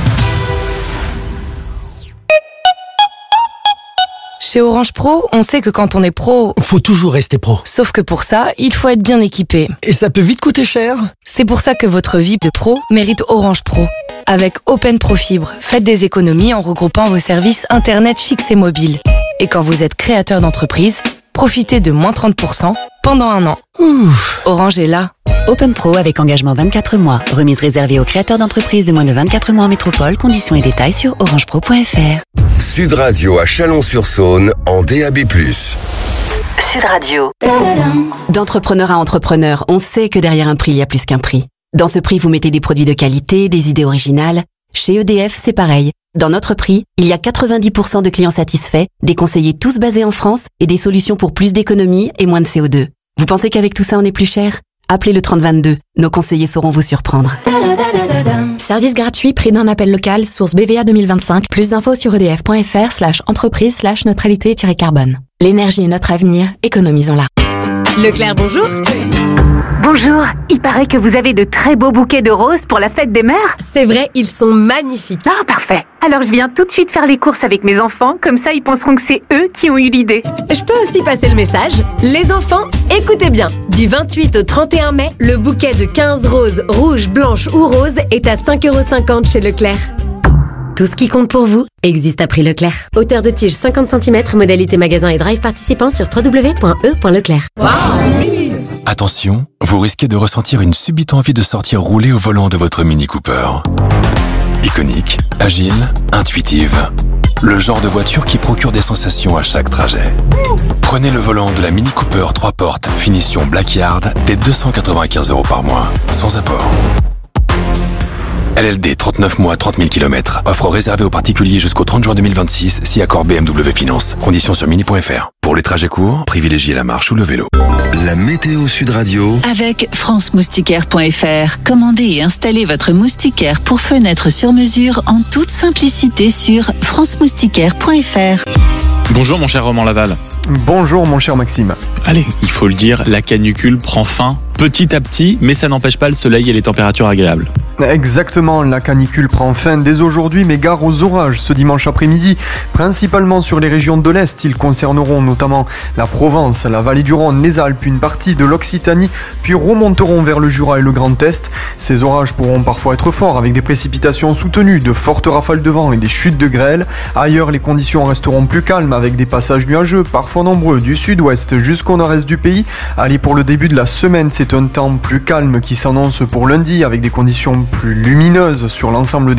Speaker 14: Chez Orange Pro, on sait que quand on est pro,
Speaker 15: faut toujours rester pro.
Speaker 14: Sauf que pour ça, il faut être bien équipé.
Speaker 15: Et ça peut vite coûter cher.
Speaker 14: C'est pour ça que votre vie de pro mérite Orange Pro. Avec Open Pro Fibre, faites des économies en regroupant vos services Internet fixe et mobile. Et quand vous êtes créateur d'entreprise, profitez de moins trente pour cent pendant un an. Ouf. Orange est là.
Speaker 16: Open Pro avec engagement vingt-quatre mois. Remise réservée aux créateurs d'entreprises de moins de vingt-quatre mois en métropole. Conditions et détails sur orange pro point f r.
Speaker 3: Sud Radio à Chalon-sur-Saône en D A B plus.
Speaker 22: Sud Radio. D'entrepreneur à entrepreneur, on sait que derrière un prix, il y a plus qu'un prix. Dans ce prix, vous mettez des produits de qualité, des idées originales
Speaker 6: Chez E D F, c'est pareil. Dans notre prix, il y a quatre-vingt-dix pour cent de clients satisfaits, des conseillers tous basés en France et des solutions pour plus d'économie et moins de C O deux. Vous pensez qu'avec tout ça, on est plus cher ? Appelez le trente vingt-deux. Nos conseillers sauront vous surprendre.
Speaker 17: Service gratuit, prix d'un appel local, source B V A deux mille vingt-cinq. Plus d'infos sur edf.fr slash entreprise slash neutralité-carbone. L'énergie est notre avenir, économisons-la.
Speaker 18: Leclerc, bonjour.
Speaker 19: Bonjour, il paraît que vous avez de très beaux bouquets de roses pour la fête des mères.
Speaker 18: C'est vrai, ils sont magnifiques.
Speaker 19: Ah, parfait. Alors je viens tout de suite faire les courses avec mes enfants, comme ça ils penseront que c'est eux qui ont eu l'idée.
Speaker 18: Je peux aussi passer le message. Les enfants, écoutez bien. Du vingt-huit au trente et un mai, le bouquet de quinze roses, rouges, blanches ou roses est à cinq euros cinquante chez Leclerc. Tout ce qui compte pour vous existe à prix Leclerc. Hauteur de tige cinquante centimètres, modalité magasin et drive participant sur w w w point e point leclerc. Wow.
Speaker 20: Attention, vous risquez de ressentir une subite envie de sortir rouler au volant de votre Mini Cooper. Iconique, agile, intuitive. Le genre de voiture qui procure des sensations à chaque trajet. Prenez le volant de la Mini Cooper trois portes, finition Blackyard, dès deux cent quatre-vingt-quinze euros par mois, sans apport. L L D trente-neuf mois, trente mille kilomètres. Offre réservée aux particuliers jusqu'au trente juin deux mille vingt-six, si accord B M W Finance. Conditions sur mini point f r. Pour les trajets courts, privilégiez la marche ou le vélo.
Speaker 3: La météo Sud Radio.
Speaker 8: Avec france moustiquaire point f r. Commandez et installez votre moustiquaire pour fenêtre sur mesure en toute simplicité sur france moustiquaire point f r.
Speaker 2: Bonjour mon cher Roman Laval.
Speaker 26: Bonjour mon cher Maxime.
Speaker 2: Allez, il faut le dire, la canicule prend fin petit à petit, mais ça n'empêche pas le soleil et les températures agréables.
Speaker 26: Exactement, la canicule prend fin dès aujourd'hui, mais gare aux orages ce dimanche après-midi, principalement sur les régions de l'Est. Ils concerneront notamment la Provence, la vallée du Rhône, les Alpes, une partie de l'Occitanie, puis remonteront vers le Jura et le Grand Est. Ces orages pourront parfois être forts, avec des précipitations soutenues, de fortes rafales de vent et des chutes de grêle. Ailleurs, les conditions resteront plus calmes, avec des passages nuageux, parfois nombreux, du sud-ouest jusqu'au nord-est du pays. Allez, pour le début de la semaine, c'est un temps plus calme qui s'annonce pour lundi, avec des conditions plus lumineuses sur l'ensemble des